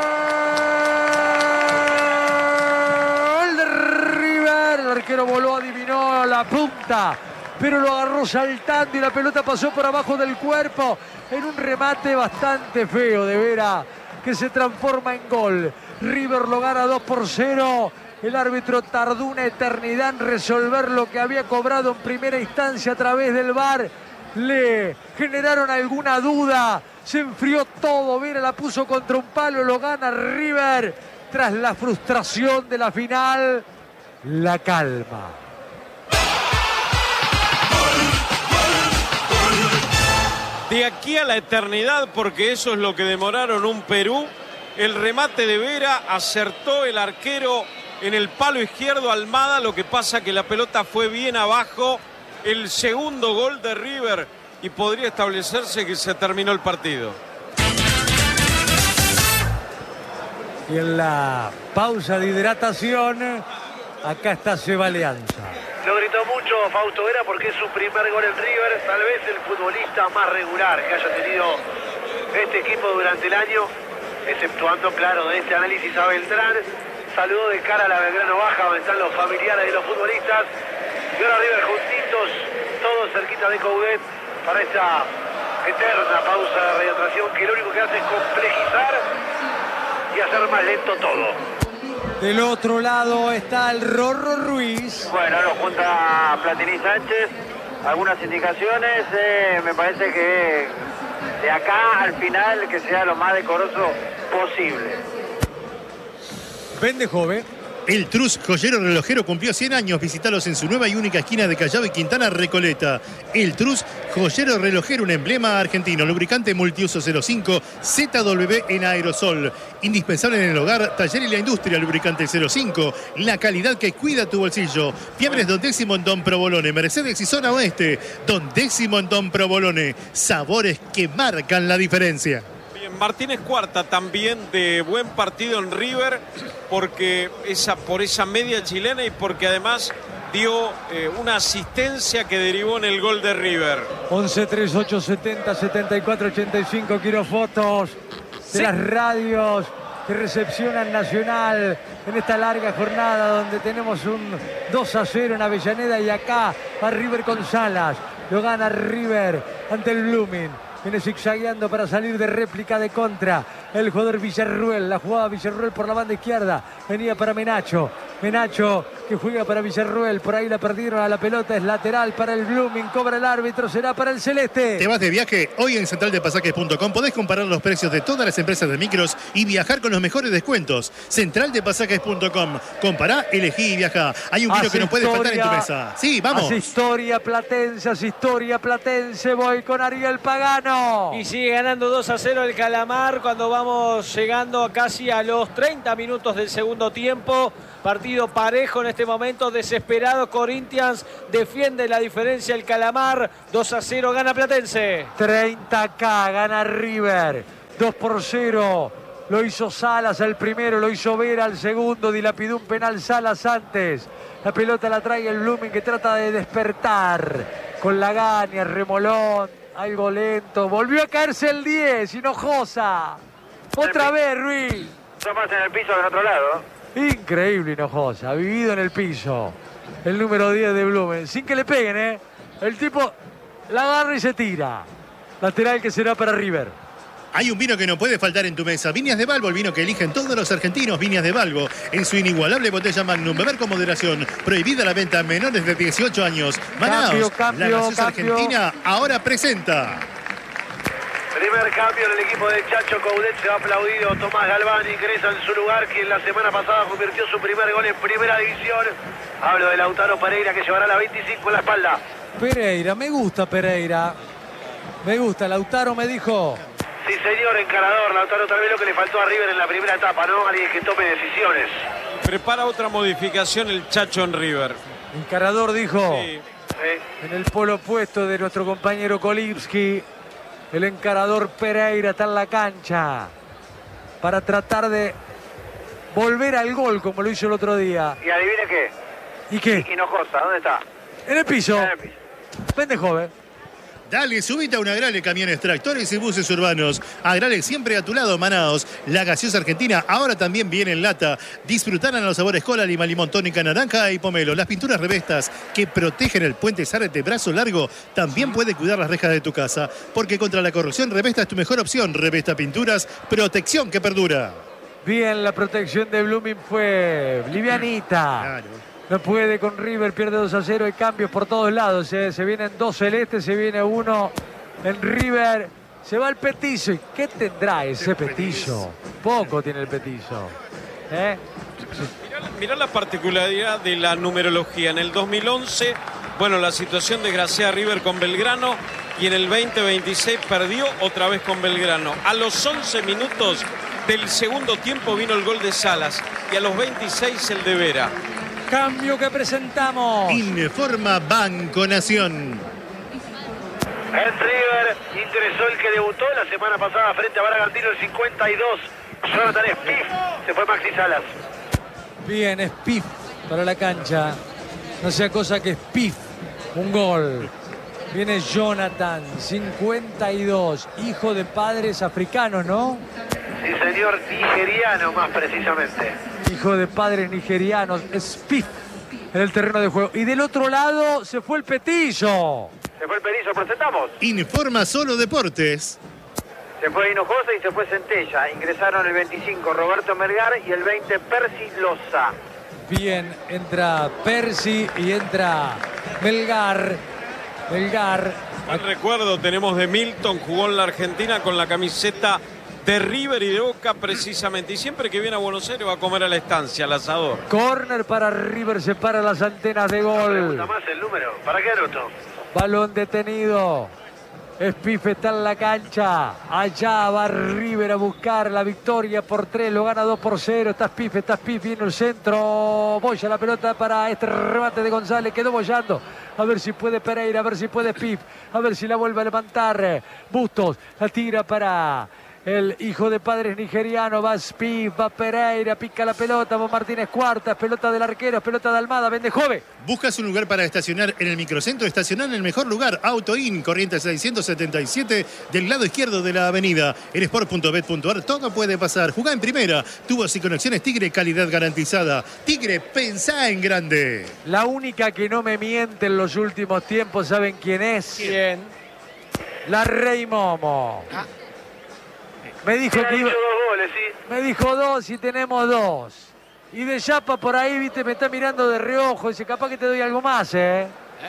El arquero voló, adivinó la punta, pero lo agarró saltando y la pelota pasó por abajo del cuerpo en un remate bastante feo de Vera, que se transforma en gol. River lo gana 2-0. El árbitro tardó una eternidad en resolver lo que había cobrado en primera instancia a través del VAR. Le generaron alguna duda, se enfrió todo. Vera la puso contra un palo, lo gana River tras la frustración de la final. La calma. De aquí a la eternidad, porque eso es lo que demoraron un Perú. El remate de Vera, acertó el arquero en el palo izquierdo Almada. Lo que pasa que la pelota fue bien abajo. El segundo gol de River y podría establecerse que se terminó el partido. Y en la pausa de hidratación, acá está Seba Alianza. Lo gritó mucho Fausto Vera porque es su primer gol en River, tal vez el futbolista más regular que haya tenido este equipo durante el año, exceptuando, claro, de este análisis a Beltrán. Saludó de cara a la Belgrano Baja, donde están los familiares de los futbolistas. Y ahora River juntitos, todos cerquita de Coudet, para esta eterna pausa de radiotransmisión que lo único que hace es complejizar y hacer más lento todo. Del otro lado está el Rorro Ruiz. Bueno, lo junta Platini Sánchez. Algunas indicaciones. Me parece que de acá al final que sea lo más decoroso posible. Vende joven. El Trus Joyero Relojero cumplió 100 años. Visítalos en su nueva y única esquina de Callao y Quintana Recoleta. El Trus Joyero Relojero, un emblema argentino. Lubricante multiuso 05 ZW en aerosol. Indispensable en el hogar, taller y la industria. Lubricante 05. La calidad que cuida tu bolsillo. Fiambres Don Décimo en Don Provolone. Mercedes y Zona Oeste. Don Décimo en Don Provolone. Sabores que marcan la diferencia. Martínez Cuarta también de buen partido en River porque por esa media chilena y porque además dio una asistencia que derivó en el gol de River. 11 38 70 74 85. Quiero fotos de las radios que recepcionan Nacional en esta larga jornada donde tenemos un 2-0 en Avellaneda y acá va River con Salas. Lo gana River ante el Blooming. Viene zigzagueando para salir de réplica de contra. El jugador Villarruel. La jugaba Villarruel por la banda izquierda. Venía para Menacho. Menacho que juega para Villarruel. Por ahí la perdieron a la pelota. Es lateral para el Blooming. Cobra el árbitro. Será para el celeste. ¿Te vas de viaje? Hoy en centraldepasajes.com podés comparar los precios de todas las empresas de micros y viajar con los mejores descuentos. Centraldepasajes.com. Compará, elegí y viajá. Hay un vino que no puede faltar en tu mesa. Sí, vamos. Hace historia platense. Voy con Ariel Pagano. Y sigue ganando 2-0 el Calamar cuando vamos llegando casi a los 30 minutos del segundo tiempo. Partido parejo en este momento, desesperado. Corinthians defiende la diferencia el Calamar. 2-0 gana Platense. 30K gana River. 2-0. Lo hizo Salas al primero, lo hizo Vera al segundo. Dilapidó un penal Salas antes. La pelota la trae el Blooming que trata de despertar. Con Lagaña, remolón, algo lento. Volvió a caerse el 10, Hinojosa. Otra vez, Ruiz. Son más en el piso que en otro lado. Increíble Hinojosa, ha vivido en el piso. El número 10 de Blumen, sin que le peguen, ¿eh? El tipo la agarra y se tira. Lateral que será para River. Hay un vino que no puede faltar en tu mesa. Viñas de Balbo, el vino que eligen todos los argentinos. Viñas de Balbo, en su inigualable botella Magnum. Beber con moderación. Prohibida la venta a menores de 18 años. Manaos, la gaseosa argentina, ahora presenta. Primer cambio en el equipo de Chacho Coudet, se ha aplaudido. Tomás Galván ingresa en su lugar, quien la semana pasada convirtió su primer gol en primera división. Hablo de Lautaro Pereira, que llevará la 25 en la espalda. Pereira, me gusta Pereira. Me gusta, Lautaro me dijo. Sí, señor, encarador. Lautaro, tal vez lo que le faltó a River en la primera etapa, ¿no? Alguien que tome decisiones. Prepara otra modificación el Chacho en River. Encarador dijo. Sí. En el polo opuesto de nuestro compañero Kolibski. El encarador Pereira está en la cancha para tratar de volver al gol como lo hizo el otro día. Y adivine qué. ¿Y qué? Hinojosa, ¿dónde está? En el piso. En el piso. Vende joven. Dale, subite a un Agrale, camiones, tractores y buses urbanos. Agrale siempre a tu lado, Manaos. La gaseosa argentina ahora también viene en lata. Disfrutarán los sabores cola, lima, limón, tónica, naranja y pomelo. Las pinturas Revestas que protegen el puente Zárate brazo largo también puede cuidar las rejas de tu casa. Porque contra la corrosión, Revesta es tu mejor opción. Revesta Pinturas, protección que perdura. Bien, la protección de Blooming fue livianita. Claro. No puede con River, pierde 2-0. Hay cambios por todos lados. Se vienen dos celestes, se viene uno en River. Se va el Petizo. ¿Y qué tendrá ese Petizo? Poco tiene el Petizo. Mirá la particularidad de la numerología. En el 2011, bueno, la situación desgraciada River con Belgrano. Y en el 2026 perdió otra vez con Belgrano. A los 11 minutos del segundo tiempo vino el gol de Salas. Y a los 26 el de Vera. Cambio que presentamos. Informa Banco Nación. En River ingresó el que debutó la semana pasada frente a Bragantino, el 52. Jonathan Spiff. Se fue Maxi Salas. Bien, Spiff para la cancha. No sea cosa que Spiff. Un gol. Viene Jonathan, 52. Hijo de padres africanos, ¿no? Sí, señor, nigeriano más precisamente. Hijo de padres nigerianos. Spiff en el terreno de juego. Y del otro lado se fue el Petizo. Se fue el Perizo, presentamos. Informa Solo Deportes. Se fue Hinojosa y se fue Centella. Ingresaron el 25 Roberto Melgar y el 20 Percy Loza. Bien, entra Percy y entra Melgar. Buen recuerdo tenemos de Milton, jugó en la Argentina con la camiseta de River y de Boca precisamente. Y siempre que viene a Buenos Aires va a comer a la estancia, al asador. Corner para River, separa las antenas de gol. Pregunta más el número. ¿Para qué anoto? Balón detenido. Spiff está en la cancha. Allá va River a buscar la victoria por 3. Lo gana 2-0. Está Spiff. Viene el centro. Boya la pelota para este remate de González. Quedó boyando. A ver si puede Pereira. A ver si puede Spiff. A ver si la vuelve a levantar. Bustos. La tira para el hijo de padres nigeriano. Va Spiff. Va Pereira. Pica la pelota. Va Martínez Cuartas. Pelota del arquero. Pelota de Almada. Vende Jove. ¿Buscas un lugar para estacionar en el microcentro? Estacionar en el mejor lugar. AutoIn, Corrientes 677, del lado izquierdo de la avenida. En sport.bet.ar todo puede pasar. Jugá en primera. Tubos y conexiones Tigre, calidad garantizada. Tigre, pensá en grande. La única que no me miente en los últimos tiempos, ¿saben quién es? ¿Quién? La Rey Momo. Me dijo Me ha que dicho iba... 2 goles, sí. Me dijo 2 y tenemos 2. Y de Yapa por ahí, viste, me está mirando de reojo. Dice, capaz que te doy algo más, ¿eh?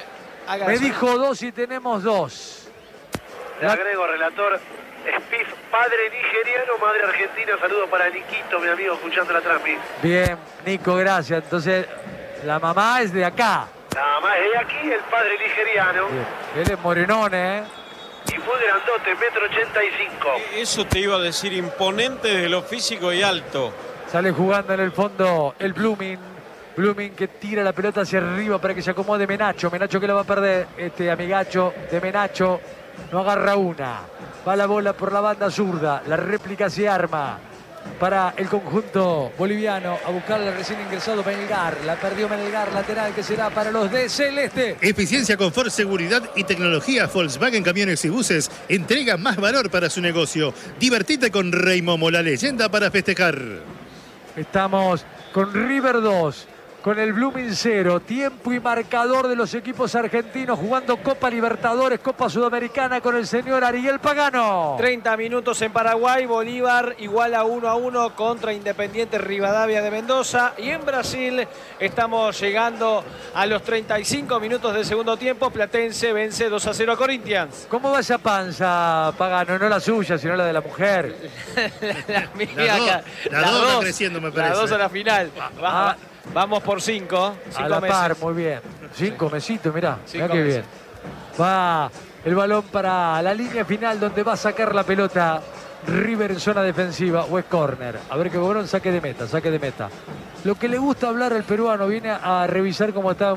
Me dijo 2 y tenemos 2. Le agrego, relator, Spiff, padre nigeriano, madre argentina. Saludos para Niquito, mi amigo, escuchando la transmisión. Bien, Nico, gracias. Entonces, la mamá es de acá. Nada más es de aquí, el padre nigeriano. Bien. Él es morenón, ¿eh? Y fue grandote, 1,85 m. Eso te iba a decir, imponente de lo físico y alto. Sale jugando en el fondo el Blooming. Blooming que tira la pelota hacia arriba para que se acomode Menacho. Menacho que la va a perder. Este amigacho de Menacho no agarra una. Va la bola por la banda zurda. La réplica se arma para el conjunto boliviano. A buscarle al recién ingresado Melgar. La perdió Melgar, lateral que será para los de Celeste. Eficiencia, confort, seguridad y tecnología. Volkswagen Camiones y Buses entrega más valor para su negocio. Divertite con Rey Momo, la leyenda para festejar. Estamos con River 2, con el Blooming 0, tiempo y marcador de los equipos argentinos jugando Copa Libertadores, Copa Sudamericana con el señor Ariel Pagano. 30 minutos en Paraguay, Bolívar igual a 1-1 contra Independiente Rivadavia de Mendoza. Y en Brasil estamos llegando a los 35 minutos del segundo tiempo. Platense vence 2-0 a Corinthians. ¿Cómo va esa panza, Pagano? No la suya, sino la de la mujer. La mía Las dos, acá. las dos van creciendo, me parece. Las dos a la final. Vamos por 5 A la meses. par, muy bien. 5 mesitos, mirá. Mirá 5 qué meses. bien. Va el balón para la línea final donde va a sacar la pelota River en zona defensiva o es córner. A ver qué cobrón, saque de meta, saque de meta. Lo que le gusta hablar al peruano, viene a revisar cómo está.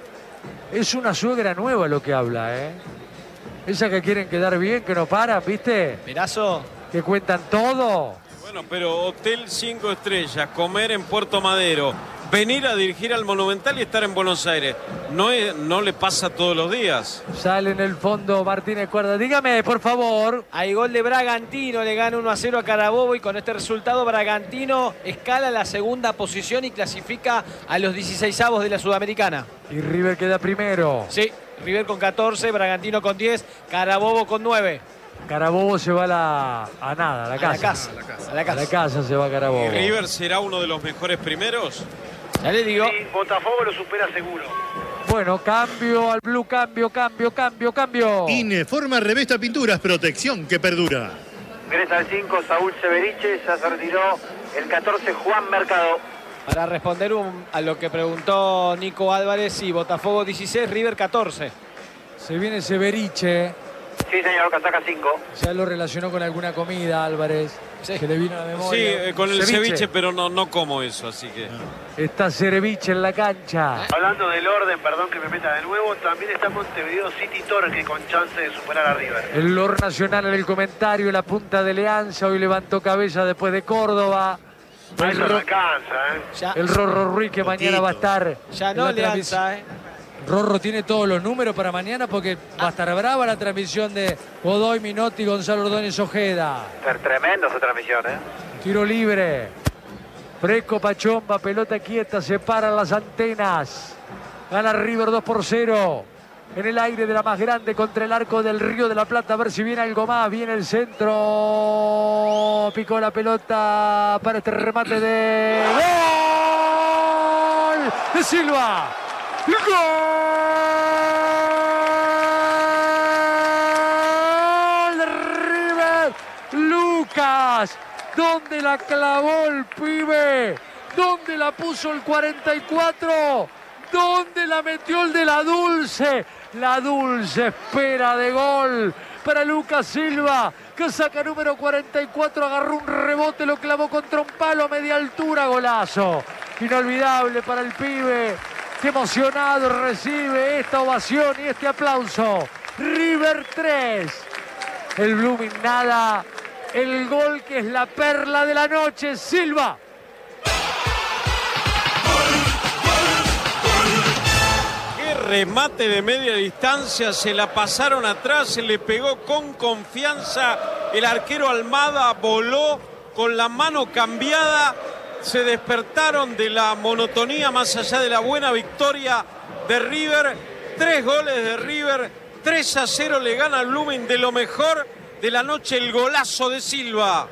Es una suegra nueva lo que habla, ¿eh? Esa que quieren quedar bien, que no paran, ¿viste? Mirazo. Que cuentan todo. Bueno, pero Hotel 5 estrellas, comer en Puerto Madero, venir a dirigir al Monumental y estar en Buenos Aires, no le pasa todos los días. Sale en el fondo Martínez Cuerda. Dígame, por favor. Hay gol de Bragantino, le gana 1-0 a Carabobo y con este resultado Bragantino escala a la segunda posición y clasifica a los 16avos de la Sudamericana. Y River queda primero. Sí, River con 14, Bragantino con 10, Carabobo con 9. Carabobo se va a nada, a la casa. A la A la casa. casa se va Carabobo. ¿Y River será uno de los mejores primeros? Ya le digo. Sí, Botafogo lo supera seguro. Bueno, cambio al blue, cambio. Ineforma Revesta Pinturas, protección que perdura. Ingresa al 5 Saúl Severiche, ya se retiró el 14 Juan Mercado. Para responder a lo que preguntó Nico Álvarez, sí, Botafogo 16, River 14. Se viene Severiche. Sí, señor, casaca 5. Ya lo relacionó con alguna comida, Álvarez. Sí. Que le vino a la memoria. Sí, con el ceviche, pero no como eso, así que... Está Ceviche en la cancha. Hablando del orden, perdón que me meta de nuevo, también está Montevideo City Torque con chance de superar a River. El Lord Nacional en el comentario, la punta de Leanza. Hoy levantó cabeza después de Córdoba. A eso no alcanza, ¿eh? Ya, El Rorro Ruiz que mañana va a estar. ya en no la le alza, Rorro tiene todos los números para mañana porque va a estar brava la transmisión de Godoy, Minotti, Gonzalo Ordóñez Ojeda. Tremendo esa transmisión, ¿eh? Tiro libre. Fresco Pachomba, pelota quieta, separan las antenas. Gana River 2-0. En el aire de la más grande contra el arco del Río de la Plata. A ver si viene algo más. Viene el centro. Picó la pelota para este remate de... ¡Gol! De Silva. ¡Gol! De River. Lucas. ¿Dónde la clavó el pibe? ¿Dónde la puso el 44? ¿Dónde la metió el de la Dulce? La Dulce espera de gol para Lucas Silva, que saca número 44, agarró un rebote, lo clavó contra un palo a media altura, golazo. Inolvidable para el pibe, que emocionado recibe esta ovación y este aplauso. River 3, el Blooming nada, el gol que es la perla de la noche, Silva. Remate de media distancia, se la pasaron atrás, se le pegó con confianza, el arquero Almada voló con la mano cambiada, se despertaron de la monotonía más allá de la buena victoria de River. 3 goles de River, 3-0 le gana al Blooming. De lo mejor de la noche, el golazo de Silva.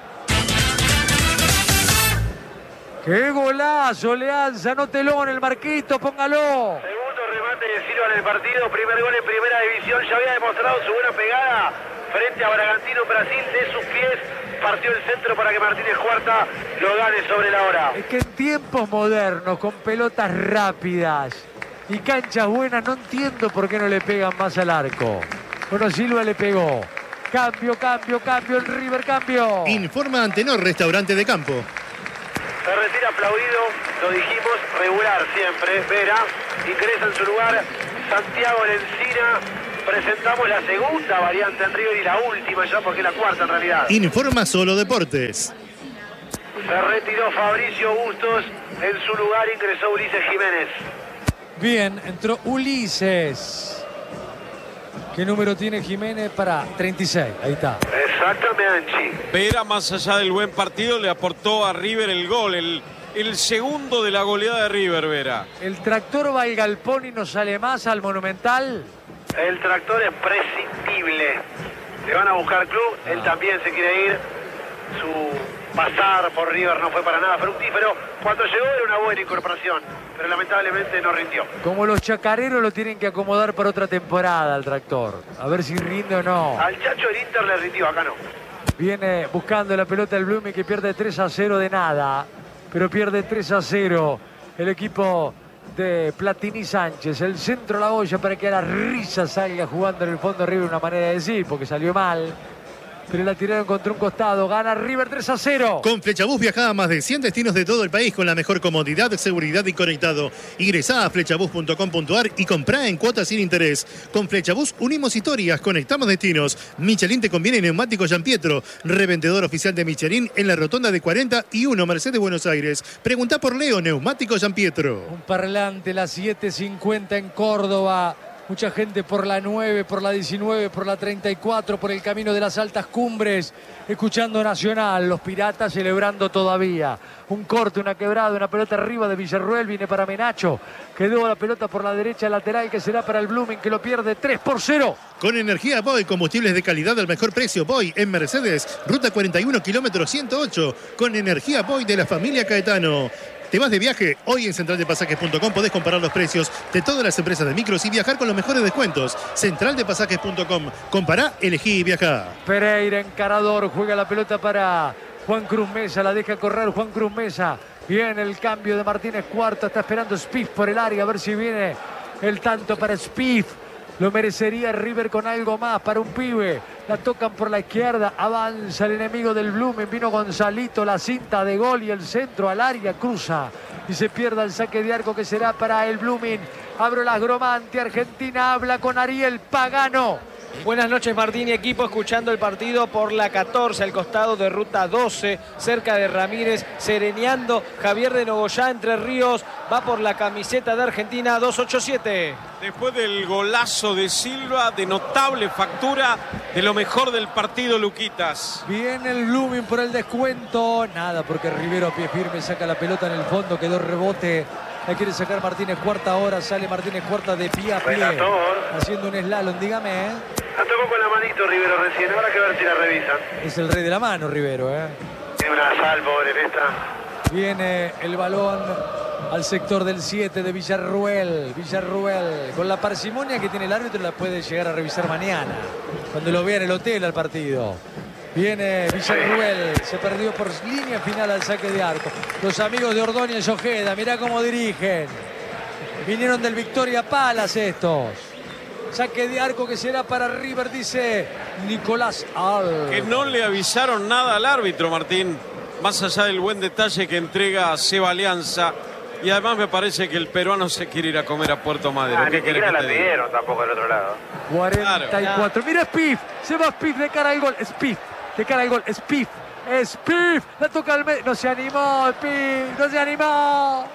¡Qué golazo, Leanza! Anótelo en el marquito, póngalo. Segundo remate de Silva en el partido, primer gol en primera división, ya había demostrado su buena pegada frente a Bragantino en Brasil, de sus pies partió el centro para que Martínez Cuarta lo gane sobre la hora. Es que en tiempos modernos, con pelotas rápidas y canchas buenas, no entiendo por qué no le pegan más al arco. Bueno, Silva le pegó. Cambio, el River, cambio. Informa Antenor Restaurante de Campo. Se retira aplaudido, lo dijimos, regular siempre. Vera ingresa en su lugar Santiago Lencina. Presentamos la segunda variante en River y la última ya, porque es la cuarta en realidad. Informa Solo Deportes. Se retiró Fabricio Bustos, en su lugar ingresó Ulises Jiménez. Bien, entró Ulises. ¿Qué número tiene Jiménez? Para 36, ahí está. Exactamente. Vera, más allá del buen partido, le aportó a River el gol, el segundo de la goleada de River, Vera. ¿El tractor va al galpón y no sale más al Monumental? El tractor es prescindible. Le van a buscar club, él también se quiere ir. Su pasar por River no fue para nada fructífero. Cuando llegó era una buena incorporación, pero lamentablemente no rindió. Como los chacareros lo tienen que acomodar para otra temporada al tractor. A ver si rinde o no. Al Chacho el Inter le rindió, acá no. Viene buscando la pelota el Blooming, que pierde 3-0 de nada. Pero pierde 3-0 el equipo de Platini Sánchez. El centro a la olla para que a la risa salga jugando en el fondo River, una manera de decir, porque salió mal. Pero la tiraron contra un costado. Gana River 3-0. Con Flechabús viaja a más de 100 destinos de todo el país con la mejor comodidad, seguridad y conectado. Ingresá a flechabús.com.ar y comprá en cuotas sin interés. Con Flechabús unimos historias, conectamos destinos. Michelin te conviene neumáticos Gianpietro. Revendedor oficial de Michelin en la rotonda de 41 Mercedes Buenos Aires. Preguntá por Leo, neumáticos Gianpietro. Un parlante, las 7:50 en Córdoba. Mucha gente por la 9, por la 19, por la 34, por el camino de las altas cumbres, escuchando Nacional. Los Piratas celebrando todavía. Un corte, una quebrada, una pelota arriba de Villarruel, viene para Menacho. Quedó la pelota por la derecha lateral, que será para el Blooming, que lo pierde 3-0. Con energía Boy, combustibles de calidad al mejor precio. Boy en Mercedes, ruta 41, kilómetro 108. Con energía Boy de la familia Caetano. ¿Te vas de viaje? Hoy en centraldepasajes.com podés comparar los precios de todas las empresas de micros y viajar con los mejores descuentos. Centraldepasajes.com. Compará, elegí y viajá. Pereira, encarador, juega la pelota para Juan Cruz Mesa, la deja correr Juan Cruz Mesa. Viene el cambio de Martínez Cuarta, está esperando Spiff por el área, a ver si viene el tanto para Spiff. Lo merecería River con algo más para un pibe. La tocan por la izquierda. Avanza el enemigo del Blooming. Vino Gonzalito, la cinta de gol y el centro al área. Cruza y se pierde el saque de arco, que será para el Blooming. Abro las Gromante. Argentina habla con Ariel Pagano. Buenas noches, Martín y equipo, escuchando el partido por la 14, al costado de ruta 12, cerca de Ramírez, sereneando Javier de Nogoyá, Entre Ríos, va por la camiseta de Argentina, 287. Después del golazo de Silva, de notable factura, de lo mejor del partido, Luquitas. Viene el Blooming por el descuento. Nada, porque Rivero a pie firme saca la pelota en el fondo, quedó rebote. La quiere sacar Martínez Cuarta ahora, sale Martínez Cuarta de pie a pie. Relator. Haciendo un slalom, dígame, ¿eh? La tocó con la manito Rivero recién, ahora que ver si la revisan. Es el rey de la mano, Rivero, ¿eh? Tiene una sal, pobre, en esta. Viene el balón al sector del 7 de Villarruel. Villarruel, con la parsimonia que tiene el árbitro, la puede llegar a revisar mañana, cuando lo vea en el hotel al partido. Viene Villarruel, se perdió por línea final al saque de arco. Los amigos de Ordóñez Ojeda, mirá cómo dirigen. Vinieron del Victoria Palace estos. Saque de arco que será para River, dice Nicolás Al. Que no le avisaron nada al árbitro, Martín. Más allá del buen detalle que entrega Seba Alianza. Y además me parece que el peruano se quiere ir a comer a Puerto Madero. Ni siquiera la pidieron tampoco del otro lado. 44. Mira Spiff, se va Spiff de cara al gol. Spiff, de cara al gol. Spiff, Spiff, la toca al medio. No se animó, Spiff, no se animó.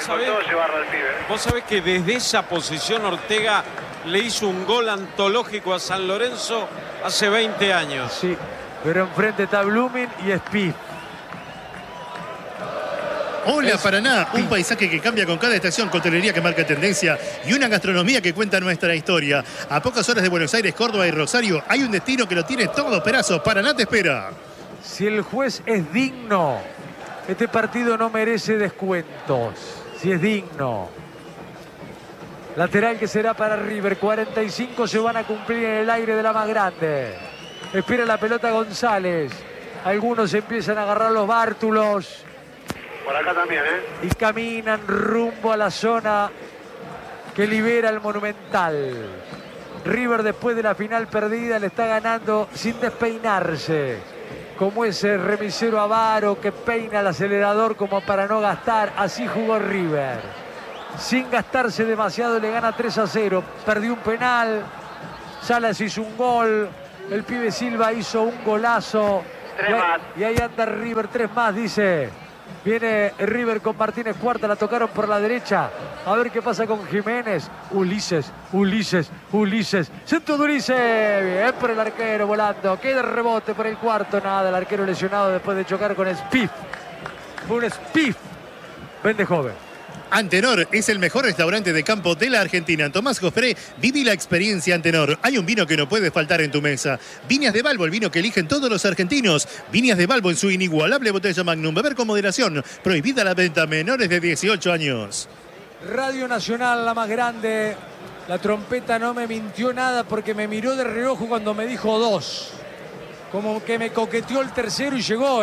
Vos sabés que desde esa posición Ortega le hizo un gol antológico a San Lorenzo hace 20 años. Sí, pero enfrente está Blooming y Spiff. Hola Paraná, un paisaje que cambia con cada estación, coctelería que marca tendencia y una gastronomía que cuenta nuestra historia. A pocas horas de Buenos Aires, Córdoba y Rosario hay un destino que lo tiene todo, Perazo. Paraná te espera. Si el juez es digno, este partido no merece descuentos. Si es digno. Lateral que será para River. 45 se van a cumplir en el aire de la más grande. Espera la pelota González. Algunos empiezan a agarrar los bártulos. Por acá también, Y caminan rumbo a la zona que libera el Monumental. River, después de la final perdida, le está ganando sin despeinarse. Como ese remisero avaro que peina el acelerador como para no gastar. Así jugó River. Sin gastarse demasiado le gana 3-0. Perdió un penal. Salas hizo un gol. El pibe Silva hizo un golazo. 3 más. Y ahí anda River, 3 más, dice. Viene River con Martínez Cuarta, la tocaron por la derecha. A ver qué pasa con Jiménez. Ulises. Centro de Ulises. Bien por el arquero volando. Queda el rebote por el cuarto. Nada, el arquero lesionado después de chocar con Spiff. Fue un Spiff. Vende joven. Antenor es el mejor restaurante de campo de la Argentina. Tomás Jofré, viví la experiencia Antenor. Hay un vino que no puede faltar en tu mesa. Viñas de Balbo, el vino que eligen todos los argentinos. Viñas de Balbo en su inigualable botella Magnum. Beber con moderación. Prohibida la venta a menores de 18 años. Radio Nacional, la más grande. La trompeta no me mintió nada porque me miró de reojo cuando me dijo 2. Como que me coqueteó el tercero y llegó,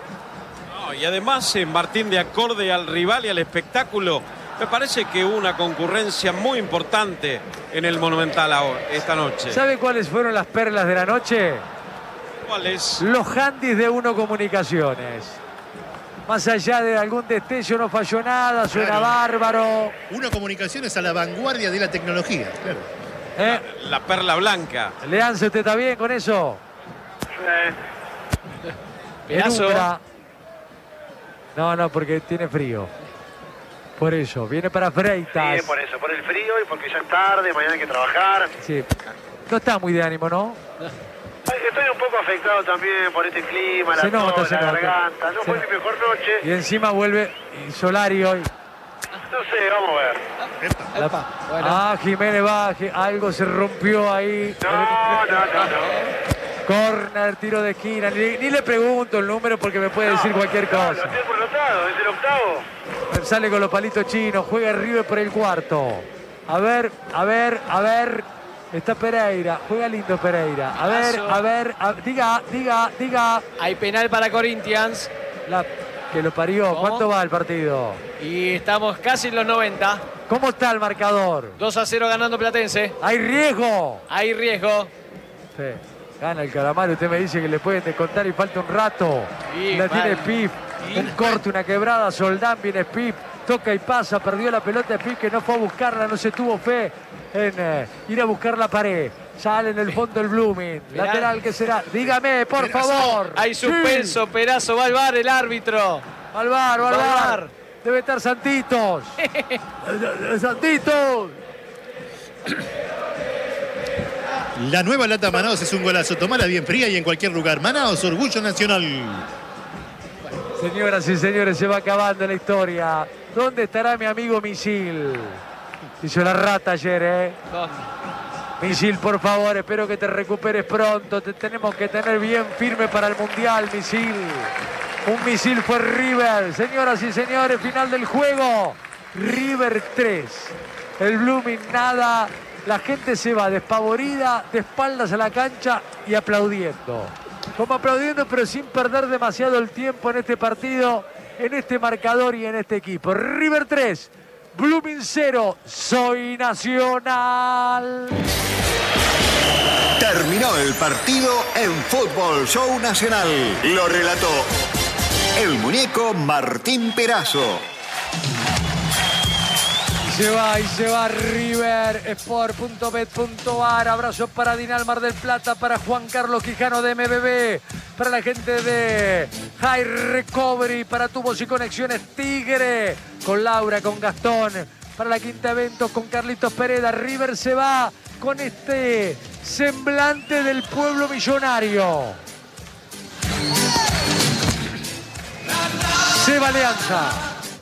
Y además, Martín, de acorde al rival y al espectáculo, me parece que hubo una concurrencia muy importante en el Monumental esta noche. ¿Sabe cuáles fueron las perlas de la noche? ¿Cuáles? Los handys de Uno Comunicaciones. Más allá de algún destello, no falló nada, suena Claro. bárbaro. Uno Comunicaciones a la vanguardia de la tecnología. Claro. La perla blanca. Leanse, ¿usted está bien con eso? Pedazo. Penumbra. No, porque tiene frío. Por eso, viene para Freitas. Sí, por eso, por el frío y porque ya es tarde, mañana hay que trabajar. Sí. No está muy de ánimo, ¿no? Estoy un poco afectado también por este clima, la Se nota, tos, se la nota. garganta. No Se fue nota. mi mejor noche. Y encima vuelve Solario. No sé, vamos a ver. Epa, bueno. Jiménez va, algo se rompió ahí. No. Corner, tiro de esquina. Ni le pregunto el número porque me puede decir cualquier Lo cosa. tengo anotado, es el octavo. Sale con los palitos chinos, juega River por el cuarto. A ver. Está Pereira, juega lindo Pereira. A ver, diga. Hay penal para Corinthians. Que lo parió. ¿Cómo? ¿Cuánto va el partido? Y estamos casi en los 90. ¿Cómo está el marcador? 2-0 ganando Platense. ¡Hay riesgo! Hay riesgo. Sí. Gana el Calamar, usted me dice que le pueden descontar y falta un rato. Sí, la tiene mal. Pip. Un corte, una quebrada. Soldán, viene Pip. Toca y pasa, perdió la pelota Pip que no fue a buscarla, no se tuvo fe en ir a buscar la pared. Sale en el fondo el Blooming. Mirá. Lateral que será. Dígame, por favor. Hay suspenso, Sí. Perazo, va al VAR el árbitro. Al bar. Va al VAR. Debe estar Santitos. Santitos. La nueva lata Manaos es un golazo. Tomala bien fría y en cualquier lugar. Manaos, orgullo nacional. Señoras y señores, se va acabando la historia. ¿Dónde estará mi amigo Misil? Hizo la rata ayer, Misil, por favor, espero que te recuperes pronto. Te tenemos que tener bien firme para el Mundial, Misil. Un Misil fue River. Señoras y señores, final del juego. River 3. El Blooming nada. La gente se va despavorida, de espaldas a la cancha y aplaudiendo. Como aplaudiendo, pero sin perder demasiado el tiempo en este partido, en este marcador y en este equipo. River 3, Blooming 0. Soy Nacional. Terminó el partido en Fútbol Show Nacional. Lo relató el muñeco Martín Perazo. Y se va River Sport.bet.ar. Abrazo para Dinal Mar del Plata, para Juan Carlos Quijano de MBB, para la gente de High Recovery, para Tubos y Conexiones Tigre, con Laura, con Gastón, para la Quinta Eventos, con Carlitos Pereda. River se va con este semblante del pueblo millonario. Se va Alianza.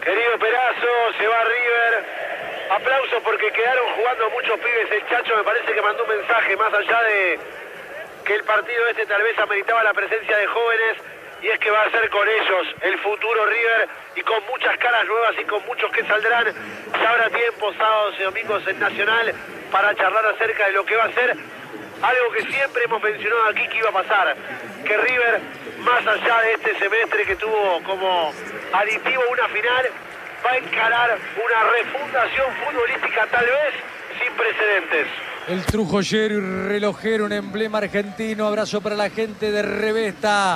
Querido Perazo, se va River. Aplausos porque quedaron jugando muchos pibes. El Chacho me parece que mandó un mensaje más allá de que el partido este tal vez ameritaba la presencia de jóvenes, y es que va a ser con ellos el futuro River, y con muchas caras nuevas y con muchos que saldrán. Ya habrá tiempo, sábados y domingos en Nacional, para charlar acerca de lo que va a ser algo que siempre hemos mencionado aquí que iba a pasar, que River, más allá de este semestre que tuvo como aditivo una final, va a encarar una refundación futbolística tal vez sin precedentes. El trujollero y relojero, un emblema argentino. Abrazo para la gente de Revesta,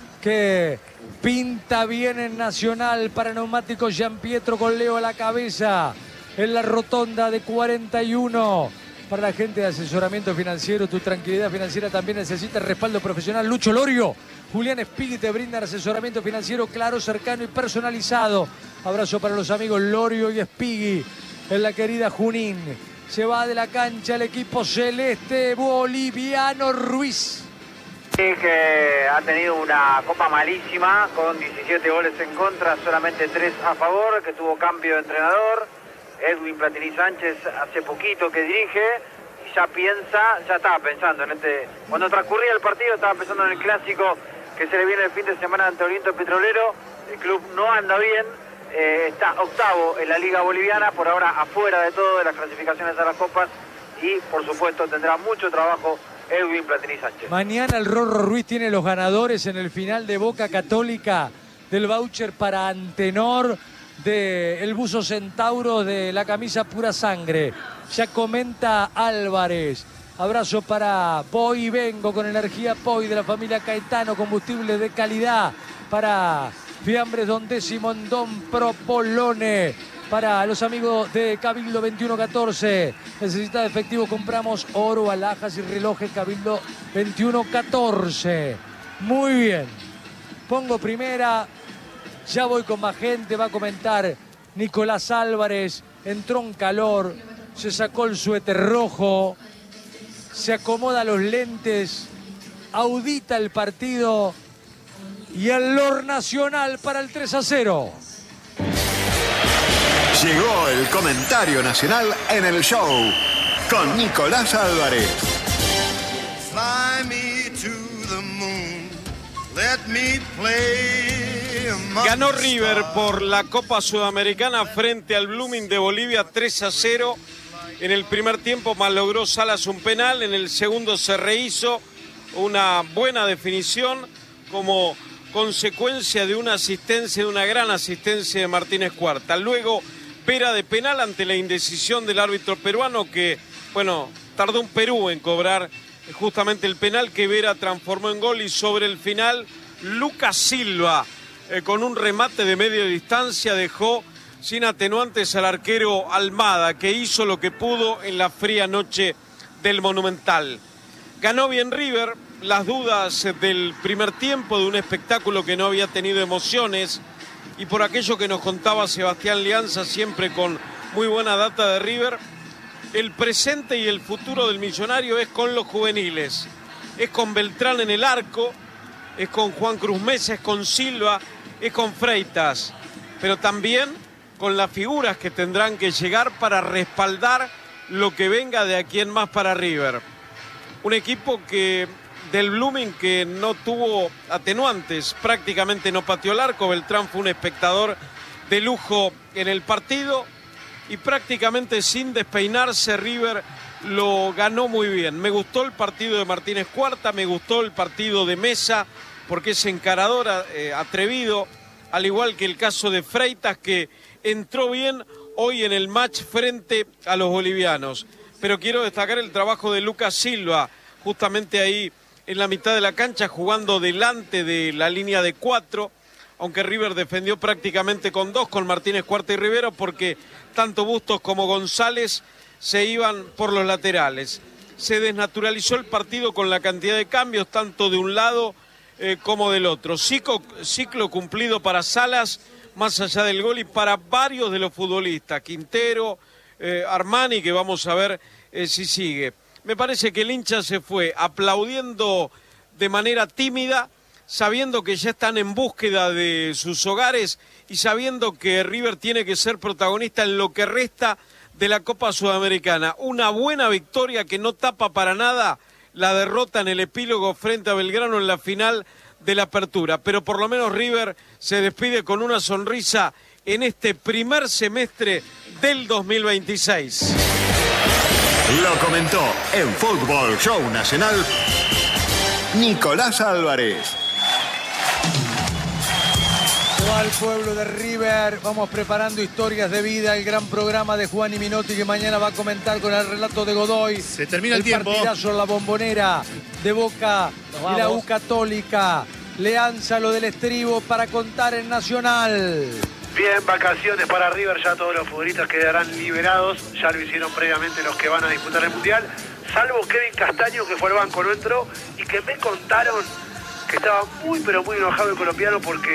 que pinta bien en Nacional. Para Neumáticos Gianpietro con Leo a la cabeza en la rotonda de 41. Para la gente de asesoramiento financiero, tu tranquilidad financiera también necesita respaldo profesional. Lucho Lorio, Julián Espigui te brinda asesoramiento financiero claro, cercano y personalizado. Abrazo para los amigos Lorio y Espigui en la querida Junín. Se va de la cancha el equipo celeste boliviano. Ruiz. Sí, que ha tenido una copa malísima, con 17 goles en contra, solamente 3 a favor, que tuvo cambio de entrenador. Edwin Platini Sánchez hace poquito que dirige y ya estaba pensando en cuando transcurría el partido, estaba pensando en el clásico que se le viene el fin de semana ante Oriente Petrolero. El club no anda bien, está octavo en la Liga Boliviana, por ahora afuera de todo, de las clasificaciones a las copas, y por supuesto tendrá mucho trabajo Edwin Platini Sánchez. Mañana el Rorro Ruiz tiene los ganadores en el final de Boca Católica del voucher para Antenor, de el buzo Centauro, de la camisa Pura Sangre. Ya comenta Álvarez. Abrazo para Poi Vengo, con energía Poi de la familia Caetano, combustible de calidad. Para Fiambres Don Décimo en Don Propolone. Para los amigos de Cabildo 2114. Necesita efectivo, compramos oro, alhajas y relojes. Cabildo 2114. Muy bien. Pongo primera. Ya voy con más gente, va a comentar Nicolás Álvarez. Entró en calor, se sacó el suéter rojo, se acomoda los lentes, audita el partido y el Lord Nacional para el 3-0. Llegó el comentario nacional en el show con Nicolás Álvarez. Fly me to the moon, let me play. Ganó River por la Copa Sudamericana frente al Blooming de Bolivia 3-0. En el primer tiempo malogró Salas un penal, en el segundo se rehizo una buena definición como consecuencia de una asistencia, de una gran asistencia de Martínez Cuarta. Luego Pera de penal ante la indecisión del árbitro peruano, que, bueno, tardó un Perú en cobrar justamente el penal que Vera transformó en gol, y sobre el final Lucas Silva, con un remate de media distancia, dejó sin atenuantes al arquero Almada, que hizo lo que pudo en la fría noche del Monumental. Ganó bien River. Las dudas del primer tiempo, de un espectáculo que no había tenido emociones, y por aquello que nos contaba Sebastián Lianza, siempre con muy buena data de River, el presente y el futuro del Millonario es con los juveniles. Es con Beltrán en el arco, es con Juan Cruz Mesa, es con Silva, es con Freitas, pero también con las figuras que tendrán que llegar para respaldar lo que venga de aquí en más para River. Un equipo que del Blooming que no tuvo atenuantes, prácticamente no pateó el arco. Beltrán fue un espectador de lujo en el partido y prácticamente sin despeinarse River lo ganó muy bien. Me gustó el partido de Martínez Cuarta, me gustó el partido de Mesa, porque es encarador, atrevido, al igual que el caso de Freitas, que entró bien hoy en el match frente a los bolivianos. Pero quiero destacar el trabajo de Lucas Silva, justamente ahí en la mitad de la cancha, jugando delante de la línea de 4, aunque River defendió prácticamente con 2, con Martínez Cuarta y Rivero, porque tanto Bustos como González se iban por los laterales. Se desnaturalizó el partido con la cantidad de cambios, tanto de un lado como del otro. Ciclo cumplido para Salas, más allá del gol, y para varios de los futbolistas, Quintero, Armani, que vamos a ver si sigue. Me parece que el hincha se fue aplaudiendo de manera tímida, sabiendo que ya están en búsqueda de sus hogares y sabiendo que River tiene que ser protagonista en lo que resta de la Copa Sudamericana. Una buena victoria que no tapa para nada la derrota en el epílogo frente a Belgrano en la final de la Apertura, pero por lo menos River se despide con una sonrisa en este primer semestre del 2026. Lo comentó en Fútbol Show Nacional Nicolás Álvarez. Al pueblo de River, vamos preparando historias de vida, el gran programa de Juan y Minotti que mañana va a comentar con el relato de Godoy. Se termina el tiempo. Partidazo en la Bombonera de Boca y la U Católica. Leanza lo del estribo para contar en Nacional. Bien, vacaciones para River, ya todos los futbolistas quedarán liberados, ya lo hicieron previamente los que van a disputar el Mundial, salvo Kevin Castaño, que fue al banco, no entró, y que me contaron que estaba muy pero muy enojado el colombiano porque